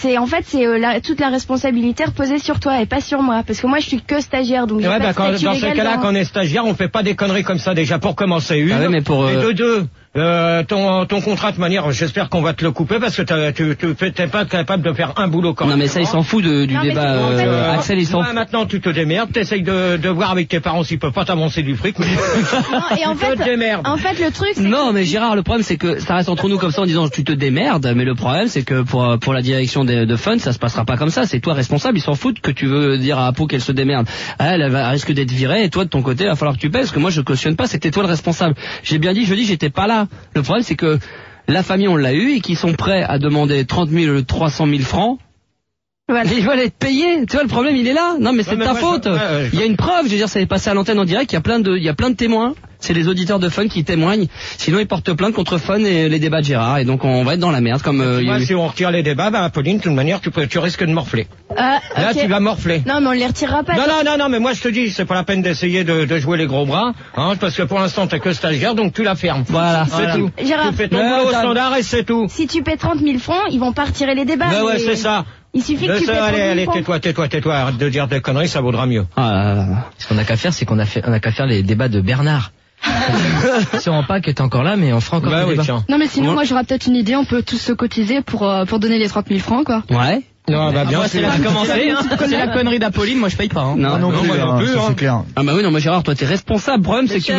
Toute la responsabilité reposée sur toi et pas sur moi parce que moi je suis que stagiaire donc. Ouais, bah, dans ce cas-là, quand on est stagiaire, on fait pas des conneries comme ça déjà pour commencer une. Ah ouais, mais pour et de deux. Ton contrat de manière, j'espère qu'on va te le couper parce que t'es pas capable de faire un boulot correct. Non mais ça il s'en fout du débat. Axel il s'en fout. Maintenant tu te démerdes, t'essayes de voir avec tes parents s'ils peuvent pas t'avancer du fric. Et en fait le truc c'est non mais Gérard, le problème c'est que ça reste entre nous comme ça en disant tu te démerdes, mais le problème c'est que pour la direction de Fun ça se passera pas comme ça, c'est toi responsable, ils s'en foutent que tu veux dire à Apo qu'elle se démerde. Elle risque d'être virée et toi de ton côté il va falloir que tu paies parce que moi je cautionne pas, c'était toi le responsable. J'ai bien dit jeudi j'étais pas là. Le problème c'est que la famille on l'a eu et qu'ils sont prêts à demander 30 000 300 000 francs. Voilà. Ils veulent être payés. Tu vois le problème il est là. Non mais c'est de ta faute. Il y a une preuve. Je veux dire ça est passé à l'antenne en direct. Il y a plein de témoins. C'est les auditeurs de Fun qui témoignent. Sinon ils portent plainte contre Fun et les débats de Gérard. Et donc on va être dans la merde comme. Si on retire les débats, Apolline, de toute manière tu risques de morfler. Là tu vas morfler. Non mais on les retirera pas. Non mais moi je te dis c'est pas la peine d'essayer de jouer les gros bras, hein, parce que pour l'instant t'es que stagiaire donc tu la fermes. Voilà. C'est tout. Gérard, tu fais ton boulot au standard et c'est tout. Si tu pais 30 000 francs, ils vont pas retirer les débats. Ouais c'est ça. Il suffit que tu paies 30 000 allez, francs. tais-toi, arrête de dire des conneries, ça vaudra mieux. Ce qu'on a qu'à faire, c'est qu'on a qu'à faire les débats de Bernard. Si on rend pas que t'es encore là, mais on fera encore des débats. Tiens. Non mais sinon, moi j'aurais peut-être une idée, on peut tous se cotiser pour donner les 30 000 francs quoi. Ouais. Non, bien c'est là commencer, hein. C'est la connerie d'Apolline, moi je paye pas. Hein. Non plus, c'est clair. Ah bah oui non, moi Gérard, toi t'es responsable. Le problème c'est que tu veux.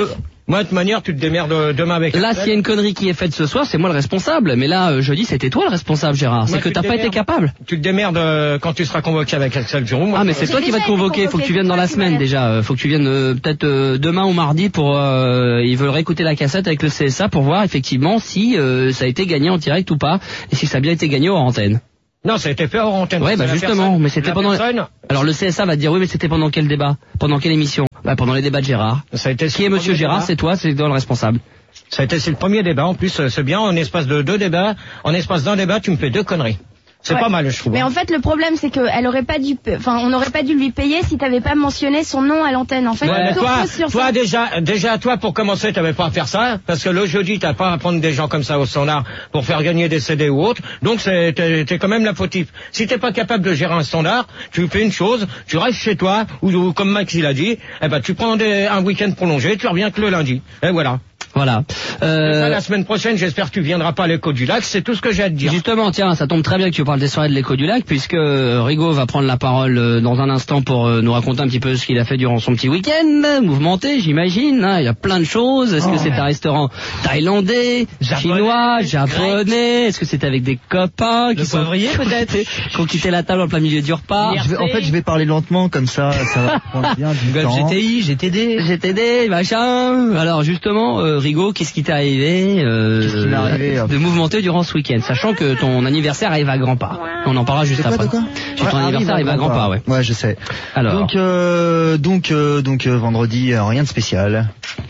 Moi, de toute manière, tu te démerdes demain avec. Là, s'il y a une connerie qui est faite ce soir, c'est moi le responsable. Mais là, jeudi, c'était toi le responsable, Gérard. C'est que t'as pas été capable. Tu te démerdes quand tu seras convoqué avec Axel Giroux. Ah, mais c'est toi qui vas te convoquer. Faut que tu viennes dans la semaine déjà. Faut que tu viennes peut-être demain ou mardi pour. Ils veulent réécouter la cassette avec le CSA pour voir effectivement si ça a été gagné en direct ou pas et si ça a bien été gagné hors antenne. Non, ça a été fait hors antenne. Ouais, bah justement, mais c'était pendant. Alors le CSA va te dire oui, mais c'était pendant quel débat? Pendant quelle émission? Bah pendant les débats de Gérard. Ça a été qui est Monsieur Gérard? C'est toi, c'est toi le responsable. C'est le premier débat. En plus, c'est bien. En espace de 2 débats, en espace d'un débat, tu me fais 2 conneries. C'est pas mal, je trouve. Mais en fait, le problème, c'est que on n'aurait pas dû lui payer si t'avais pas mentionné son nom à l'antenne. En fait, toi, déjà, toi, pour commencer, t'avais pas à faire ça, parce que le jeudi, t'as pas à prendre des gens comme ça au standard pour faire gagner des CD ou autre. Donc, t'es quand même la fautif. Si t'es pas capable de gérer un standard, tu fais une chose, tu restes chez toi, ou comme Max il a dit, tu prends un week-end prolongé, tu reviens que le lundi. Et voilà. Voilà. La semaine prochaine, j'espère que tu viendras pas à l'Écho du Lac, c'est tout ce que j'ai à te dire. Justement, tiens, ça tombe très bien que tu parles des soirées de l'Écho du Lac, puisque Rigaud va prendre la parole dans un instant pour nous raconter un petit peu ce qu'il a fait durant son petit week-end, mouvementé, j'imagine. Hein, il y a plein de choses. Est-ce que c'est un restaurant thaïlandais, chinois, japonais? Est-ce que c'est avec des copains qui sont peut-être qui ont quitté la table en plein milieu du repas? Je vais parler lentement, comme ça va prendre bien du temps. GTD, machin. Alors justement, Rigaud, qu'est-ce qui t'est arrivé, de mouvementé durant ce week-end, sachant que ton anniversaire arrive à grands pas. On en parlera juste après. Ton anniversaire arrive à grands pas, ouais. Ouais, je sais. Alors. Donc vendredi, rien de spécial.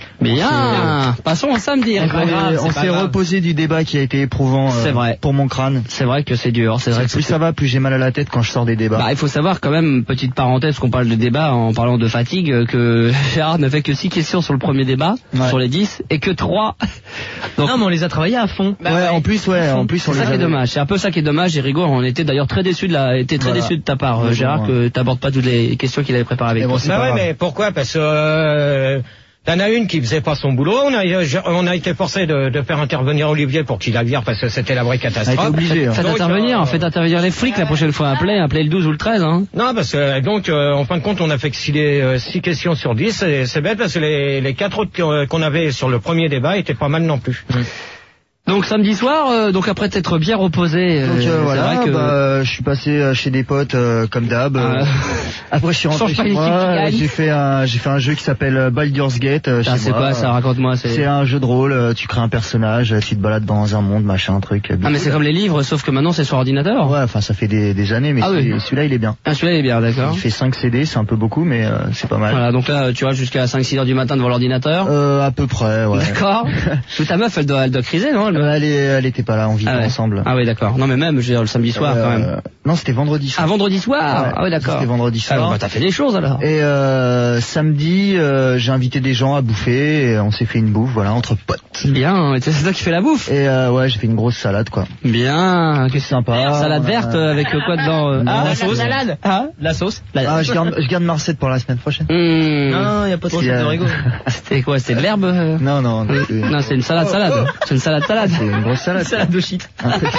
Bien. Passons au samedi. On s'est reposé du débat qui a été éprouvant. C'est vrai. Pour mon crâne. C'est vrai que c'est dur. C'est vrai que plus ça va, plus j'ai mal à la tête quand je sors des débats. Bah, il faut savoir quand même, petite parenthèse, qu'on parle de débat en parlant de fatigue, que Gérard ne fait que 6 questions sur le premier débat, sur les 10, et que 3. Donc, non, mais on les a travaillés à fond. En plus, on c'est ça qui est dommage. C'est un peu ça qui est dommage. Et Rigaud, on était d'ailleurs très déçus déçus de ta part, Gérard, que t'abordes pas toutes les questions qu'il avait préparées avec toi. Mais pourquoi? Parce que t'en as une qui faisait pas son boulot. On a été forcé de faire intervenir Olivier pour qu'il aille parce que c'était la vraie catastrophe. On a été obligé. Faites intervenir les flics la prochaine fois. Appelez le 12 ou le 13. Hein. Non, parce que donc en fin de compte, on a fait 6 questions sur 10. Et c'est bête parce que les 4 autres qu'on avait sur le premier débat étaient pas mal non plus. Donc samedi soir, donc après t'être bien reposé, voilà, vrai que je suis passé chez des potes comme d'hab. Après je suis rentré chez moi, j'ai fait un jeu qui s'appelle Baldur's Gate. C'est quoi ça? Raconte-moi. C'est un jeu de rôle. Tu crées un personnage, tu te balades dans un monde, machin, truc. Ah mais c'est comme les livres, sauf que maintenant c'est sur ordinateur. Ouais, enfin ça fait des années, mais celui-là il est bien. Ah celui-là il est bien, d'accord. Il fait 5 CD, c'est un peu beaucoup, mais c'est pas mal. Voilà, donc là tu vois jusqu'à 5-6 heures du matin devant l'ordinateur. À peu près, ouais. D'accord. Ta meuf elle doit criser, non? Elle était pas là, on vivait ensemble. Ah oui, d'accord. Non mais même, je veux dire, le samedi soir quand même. Non, c'était vendredi soir. Ah, vendredi soir? Ouais, ah oui, d'accord. C'était vendredi soir. Alors, t'as fait des choses alors. Et samedi, j'ai invité des gens à bouffer, et on s'est fait une bouffe, voilà, entre potes. Bien, et c'est toi qui fais la bouffe? Et ouais, j'ai fait une grosse salade, quoi. Bien, que sympa. Salade verte avec quoi dedans? La sauce. Salade. La sauce. Je garde ma recette pour la semaine prochaine. Non, y a pas de recette de Rigaud. C'était quoi? C'était de l'herbe? Non. Non, c'est une salade. C'est une salade. C'est une grosse salade. Salade de shit.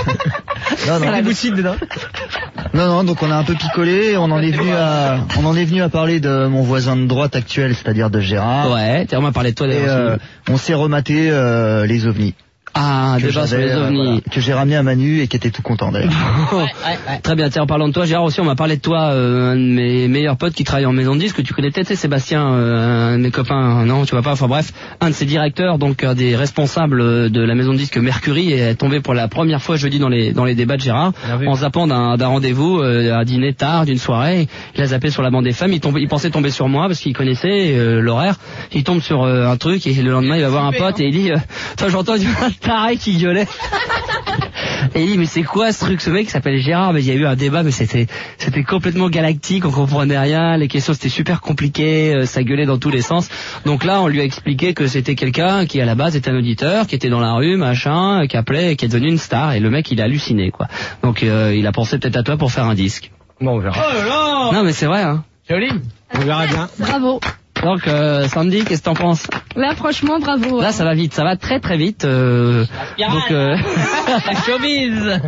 Non. Salade de shit dedans. Non, donc on a un peu picolé, on en est venu à parler de mon voisin de droite actuel, c'est-à-dire de Gérard. Ouais, on m'a parlé de toi d'ailleurs. On s'est rematé les ovnis. Ah, débat sur les ovnis. Voilà, que j'ai ramené à Manu et qui était tout content d'ailleurs. Ouais. Très bien, tiens, en parlant de toi, Gérard, aussi, on m'a parlé de toi, un de mes meilleurs potes qui travaille en maison de disque, que tu connais peut-être, c'est Sébastien, un de mes copains, non, tu vois pas, enfin bref, un de ses directeurs, donc un des responsables de la maison de disque Mercury, est tombé pour la première fois jeudi dans les débats de Gérard, en zappant d'un rendez-vous, à dîner tard, d'une soirée, il a zappé sur la bande des femmes, il pensait tomber sur moi parce qu'il connaissait l'horaire, il tombe sur un truc et le lendemain il va voir un pote et il dit, toi j'entends taré qui gueulait. Et il dit mais c'est quoi ce truc, ce mec qui s'appelle Gérard, mais il y a eu un débat mais c'était complètement galactique, on comprenait rien, les questions c'était super compliqué, ça gueulait dans tous les sens. Donc là on lui a expliqué que c'était quelqu'un qui à la base était un auditeur, qui était dans la rue, machin, qui appelait, qui est devenu une star, et le mec il a halluciné quoi. Donc il a pensé peut-être à toi pour faire un disque. Bon on verra. Oh là là. Non mais c'est vrai hein. Joli. On verra bien. Bravo. Donc Sandy, qu'est-ce que t'en penses? Là franchement bravo. Là ça va vite, ça va très très vite. Showbiz.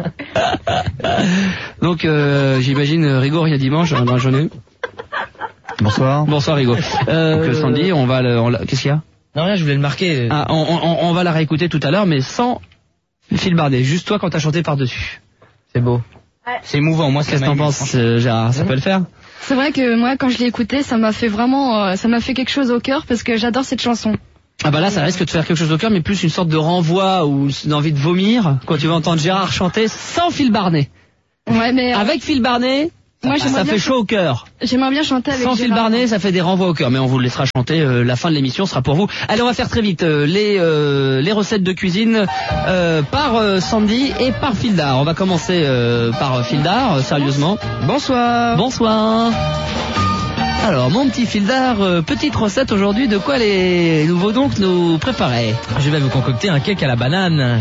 Donc j'imagine Rigaud rien dimanche dans la journée. Bonsoir. Bonsoir Rigaud. Donc Sandy, on va qu'est-ce qu'il y a? Non, rien, je voulais le marquer. Ah, on va la réécouter tout à l'heure, mais sans Phil Barnet. Juste toi quand t'as chanté par-dessus. C'est beau. Ouais. C'est émouvant, moi, qu'est-ce que t'en penses, Gérard? Ça peut le faire? C'est vrai que moi, quand je l'ai écouté, ça m'a fait vraiment, ça m'a fait quelque chose au cœur parce que j'adore cette chanson. Ah bah là, ça risque de faire quelque chose au cœur, mais plus une sorte de renvoi ou une envie de vomir quand tu vas entendre Gérard chanter sans Phil Barnet. Ouais, mais avec Phil Barnet, moi, ça fait chaud au cœur. J'aimerais bien chanter avec sans Phil Barnet, ça fait des renvois au cœur, mais on vous le laissera chanter. La fin de l'émission sera pour vous. Allez, on va faire très vite les recettes de cuisine par Sandy et par Fildar. On va commencer par Fildar, sérieusement. Bonsoir. Bonsoir. Alors, mon petit Fildar, petite recette aujourd'hui, de quoi les nouveaux donc nous préparer? Je vais vous concocter un cake à la banane.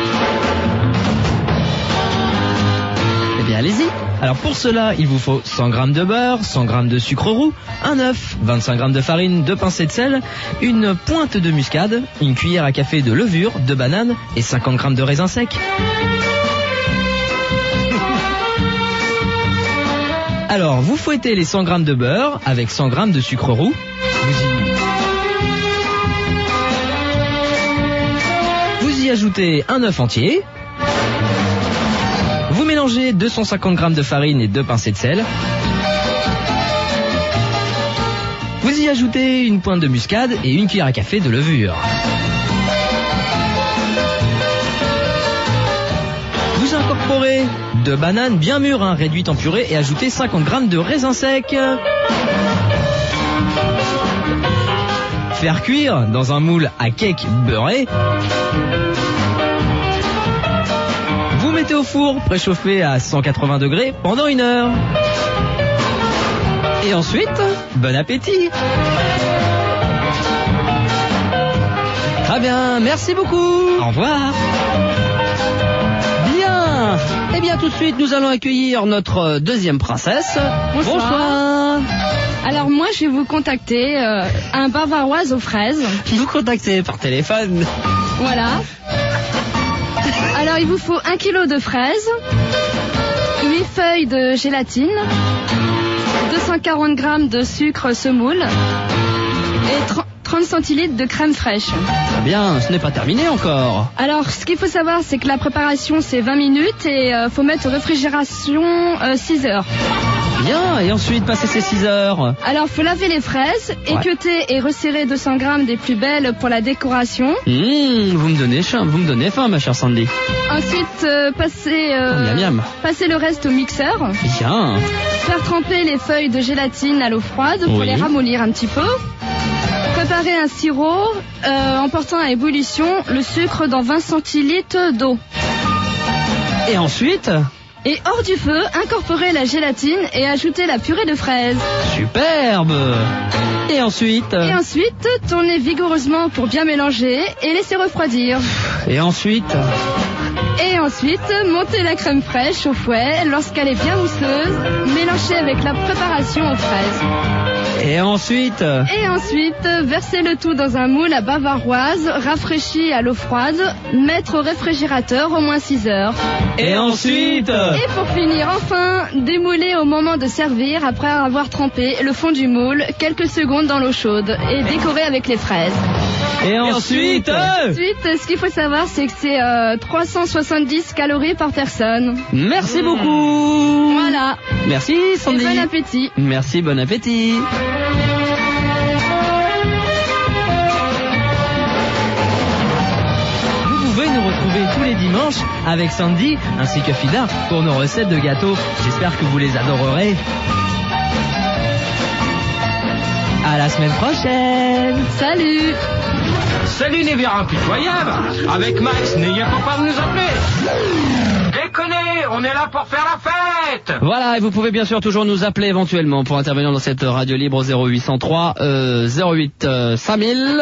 Eh bien, allez-y. Alors pour cela, il vous faut 100 g de beurre, 100 g de sucre roux, un œuf, 25 g de farine, 2 pincées de sel, une pointe de muscade, une cuillère à café de levure, 2 bananes et 50 g de raisins secs. Alors, vous fouettez les 100 g de beurre avec 100 g de sucre roux. Vous y ajoutez un œuf entier. Vous mélangez 250 g de farine et 2 pincées de sel. Vous y ajoutez une pointe de muscade et une cuillère à café de levure. Vous incorporez 2 bananes bien mûres, réduites en purée, et ajoutez 50 g de raisins secs. Faire cuire dans un moule à cake beurré. Vous mettez au four préchauffé à 180 degrés pendant 1 heure. Et ensuite, bon appétit. Très bien, merci beaucoup. Au revoir. Bien. Eh bien, tout de suite, nous allons accueillir notre deuxième princesse. Bonsoir. Alors moi, je vais vous contacter un bavaroise aux fraises. Vous contactez par téléphone. Voilà. Alors, il vous faut 1 kg de fraises, 8 feuilles de gélatine, 240 g de sucre semoule et 30 centilitres de crème fraîche. Très bien, ce n'est pas terminé encore. Alors, ce qu'il faut savoir, c'est que la préparation, c'est 20 minutes et faut mettre en réfrigération 6 heures. Bien, et ensuite, passer ces 6 heures. Alors, faut laver les fraises, équeuter et resserrer 200 g des plus belles pour la décoration. Vous me donnez faim, ma chère Sandy. Ensuite, passer le reste au mixeur. Bien. Faire tremper les feuilles de gélatine à l'eau froide pour les ramollir un petit peu. Préparer un sirop en portant à ébullition le sucre dans 20 centilitres d'eau. Et ensuite? Et hors du feu, incorporer la gélatine et ajouter la purée de fraises. Superbe. Et ensuite? Et ensuite, tourner vigoureusement pour bien mélanger et laisser refroidir. Et ensuite? Et ensuite, monter la crème fraîche au fouet lorsqu'elle est bien mousseuse, mélanger avec la préparation aux fraises. Et ensuite? Et ensuite, verser le tout dans un moule à bavaroise, rafraîchi à l'eau froide, mettre au réfrigérateur au moins 6 heures. Et ensuite? Et pour finir, enfin, démouler au moment de servir après avoir trempé le fond du moule quelques secondes dans l'eau chaude et décorer avec les fraises. Et ensuite? Ensuite, ce qu'il faut savoir, c'est que c'est 370 calories par personne. Merci beaucoup. Voilà. Merci Sandy. Et bon appétit. Merci, bon appétit. Vous pouvez nous retrouver tous les dimanches avec Sandy ainsi que Fida pour nos recettes de gâteaux. J'espère que vous les adorerez. À la semaine prochaine. Salut. Salut les biens impitoyables. Avec Max, n'ayez pas peur de nous appeler. Déconnez, on est là pour faire la fête. Voilà, et vous pouvez bien sûr toujours nous appeler éventuellement pour intervenir dans cette radio libre 0803 08 5000.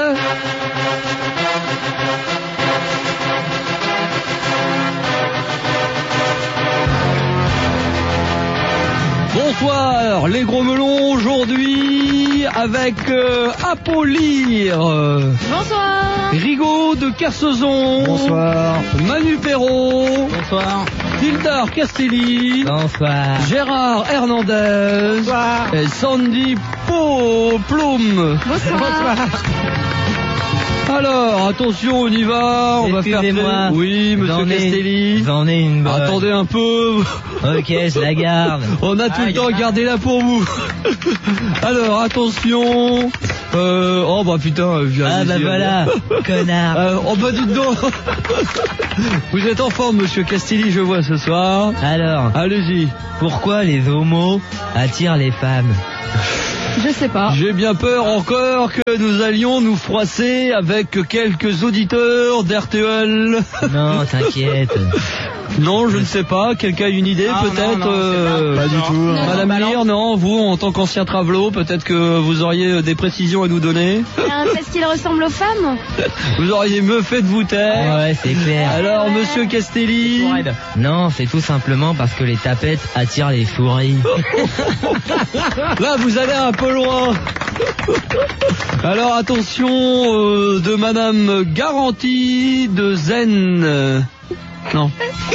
Bonsoir, les gros melons aujourd'hui avec Apollir. Bonsoir. Rigaud de Kersozon. Bonsoir. Manu Perrault. Bonsoir. Tildar Castelli. Bonsoir. Gérard Hernandez. Bonsoir. Et Sandy Plum. Bonsoir. Bonsoir. Alors, attention, on y va. On va faire... Oui, monsieur Castelli. J'en ai une bonne. Attendez un peu. Ok, je la garde. On a tout le temps, gardez-la pour vous. Alors, attention. Oh bah putain, voilà, connard. Oh bah dites donc. Vous êtes en forme, monsieur Castelli, je vois ce soir. Alors, allez-y. Pourquoi les homos attirent les femmes? Je sais pas. J'ai bien peur encore que nous allions nous froisser avec quelques auditeurs d'RTL. Non, t'inquiète. Non, je ne sais pas. Quelqu'un a une idée, peut-être pas du tout. Madame Lear, non, vous, en tant qu'ancien travelot, peut-être que vous auriez des précisions à nous donner. Parce qu'il ressemble aux femmes. Vous auriez mieux fait de vous taire. Ouais, c'est clair. Alors, monsieur Castelli. Non, c'est tout simplement parce que les tapettes attirent les souris. Là, vous allez un peu loin. Alors, attention, de Madame Garantie de Zen. Non.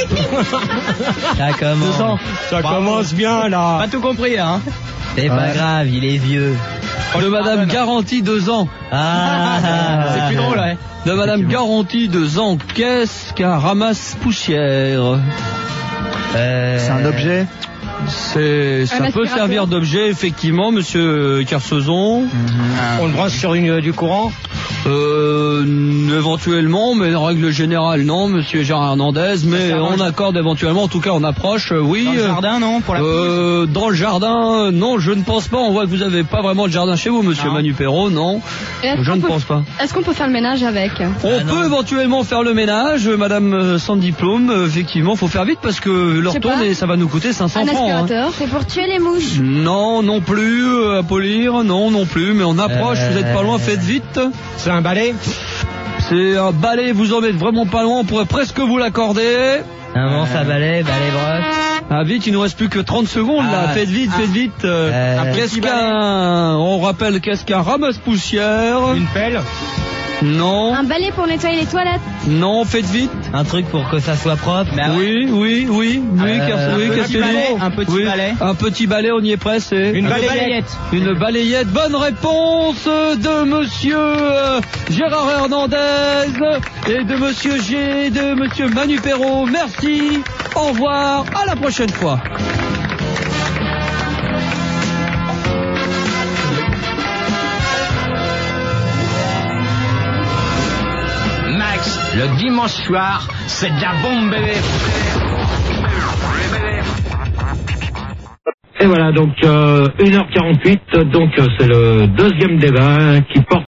Ça commence bien, là. Pas tout compris, hein. C'est pas grave, il est vieux. De Madame Garantie 2 ans. C'est plus drôle, ouais. De Madame Garantie 2 ans. Qu'est-ce qu'un ramasse-poussière? C'est un objet. Ça peut servir d'objet, effectivement, monsieur Carsezon. On le branche sur du courant? Éventuellement, mais en règle générale, non, monsieur Gérard Hernandez, mais on accorde éventuellement, en tout cas on approche, oui. Dans le jardin, non, pour la dans le jardin, non, je ne pense pas, on voit que vous n'avez pas vraiment de jardin chez vous, monsieur Manu Perrault, non. Je ne pense pas. Est-ce qu'on peut faire le ménage avec? On peut éventuellement faire le ménage, madame sans diplôme, effectivement, faut faire vite parce que leur tourne et ça va nous coûter 500 francs. C'est pour tuer les mouches. Non, non plus, à polir, non plus, mais on approche, vous êtes pas loin, faites vite. C'est un balai? C'est un balai, vous en êtes vraiment pas loin, on pourrait presque vous l'accorder. Un manche à balai, brosse. Ah vite, il nous reste plus que 30 secondes là, faites vite. On rappelle qu'est-ce qu'un ramasse-poussière? Une pelle? Non. Un balai pour nettoyer les toilettes? Non, faites vite. Un truc pour que ça soit propre? Oui, un petit balai. Un petit balai, on y est presque. Une balayette. Une balayette. Bonne réponse de monsieur Gérard Hernandez et de monsieur G, de monsieur Manu Perrault. Merci. Au revoir. À la prochaine fois. Le dimanche soir, c'est de la bombe bébé. Et voilà, donc 1h48, donc c'est le deuxième débat qui porte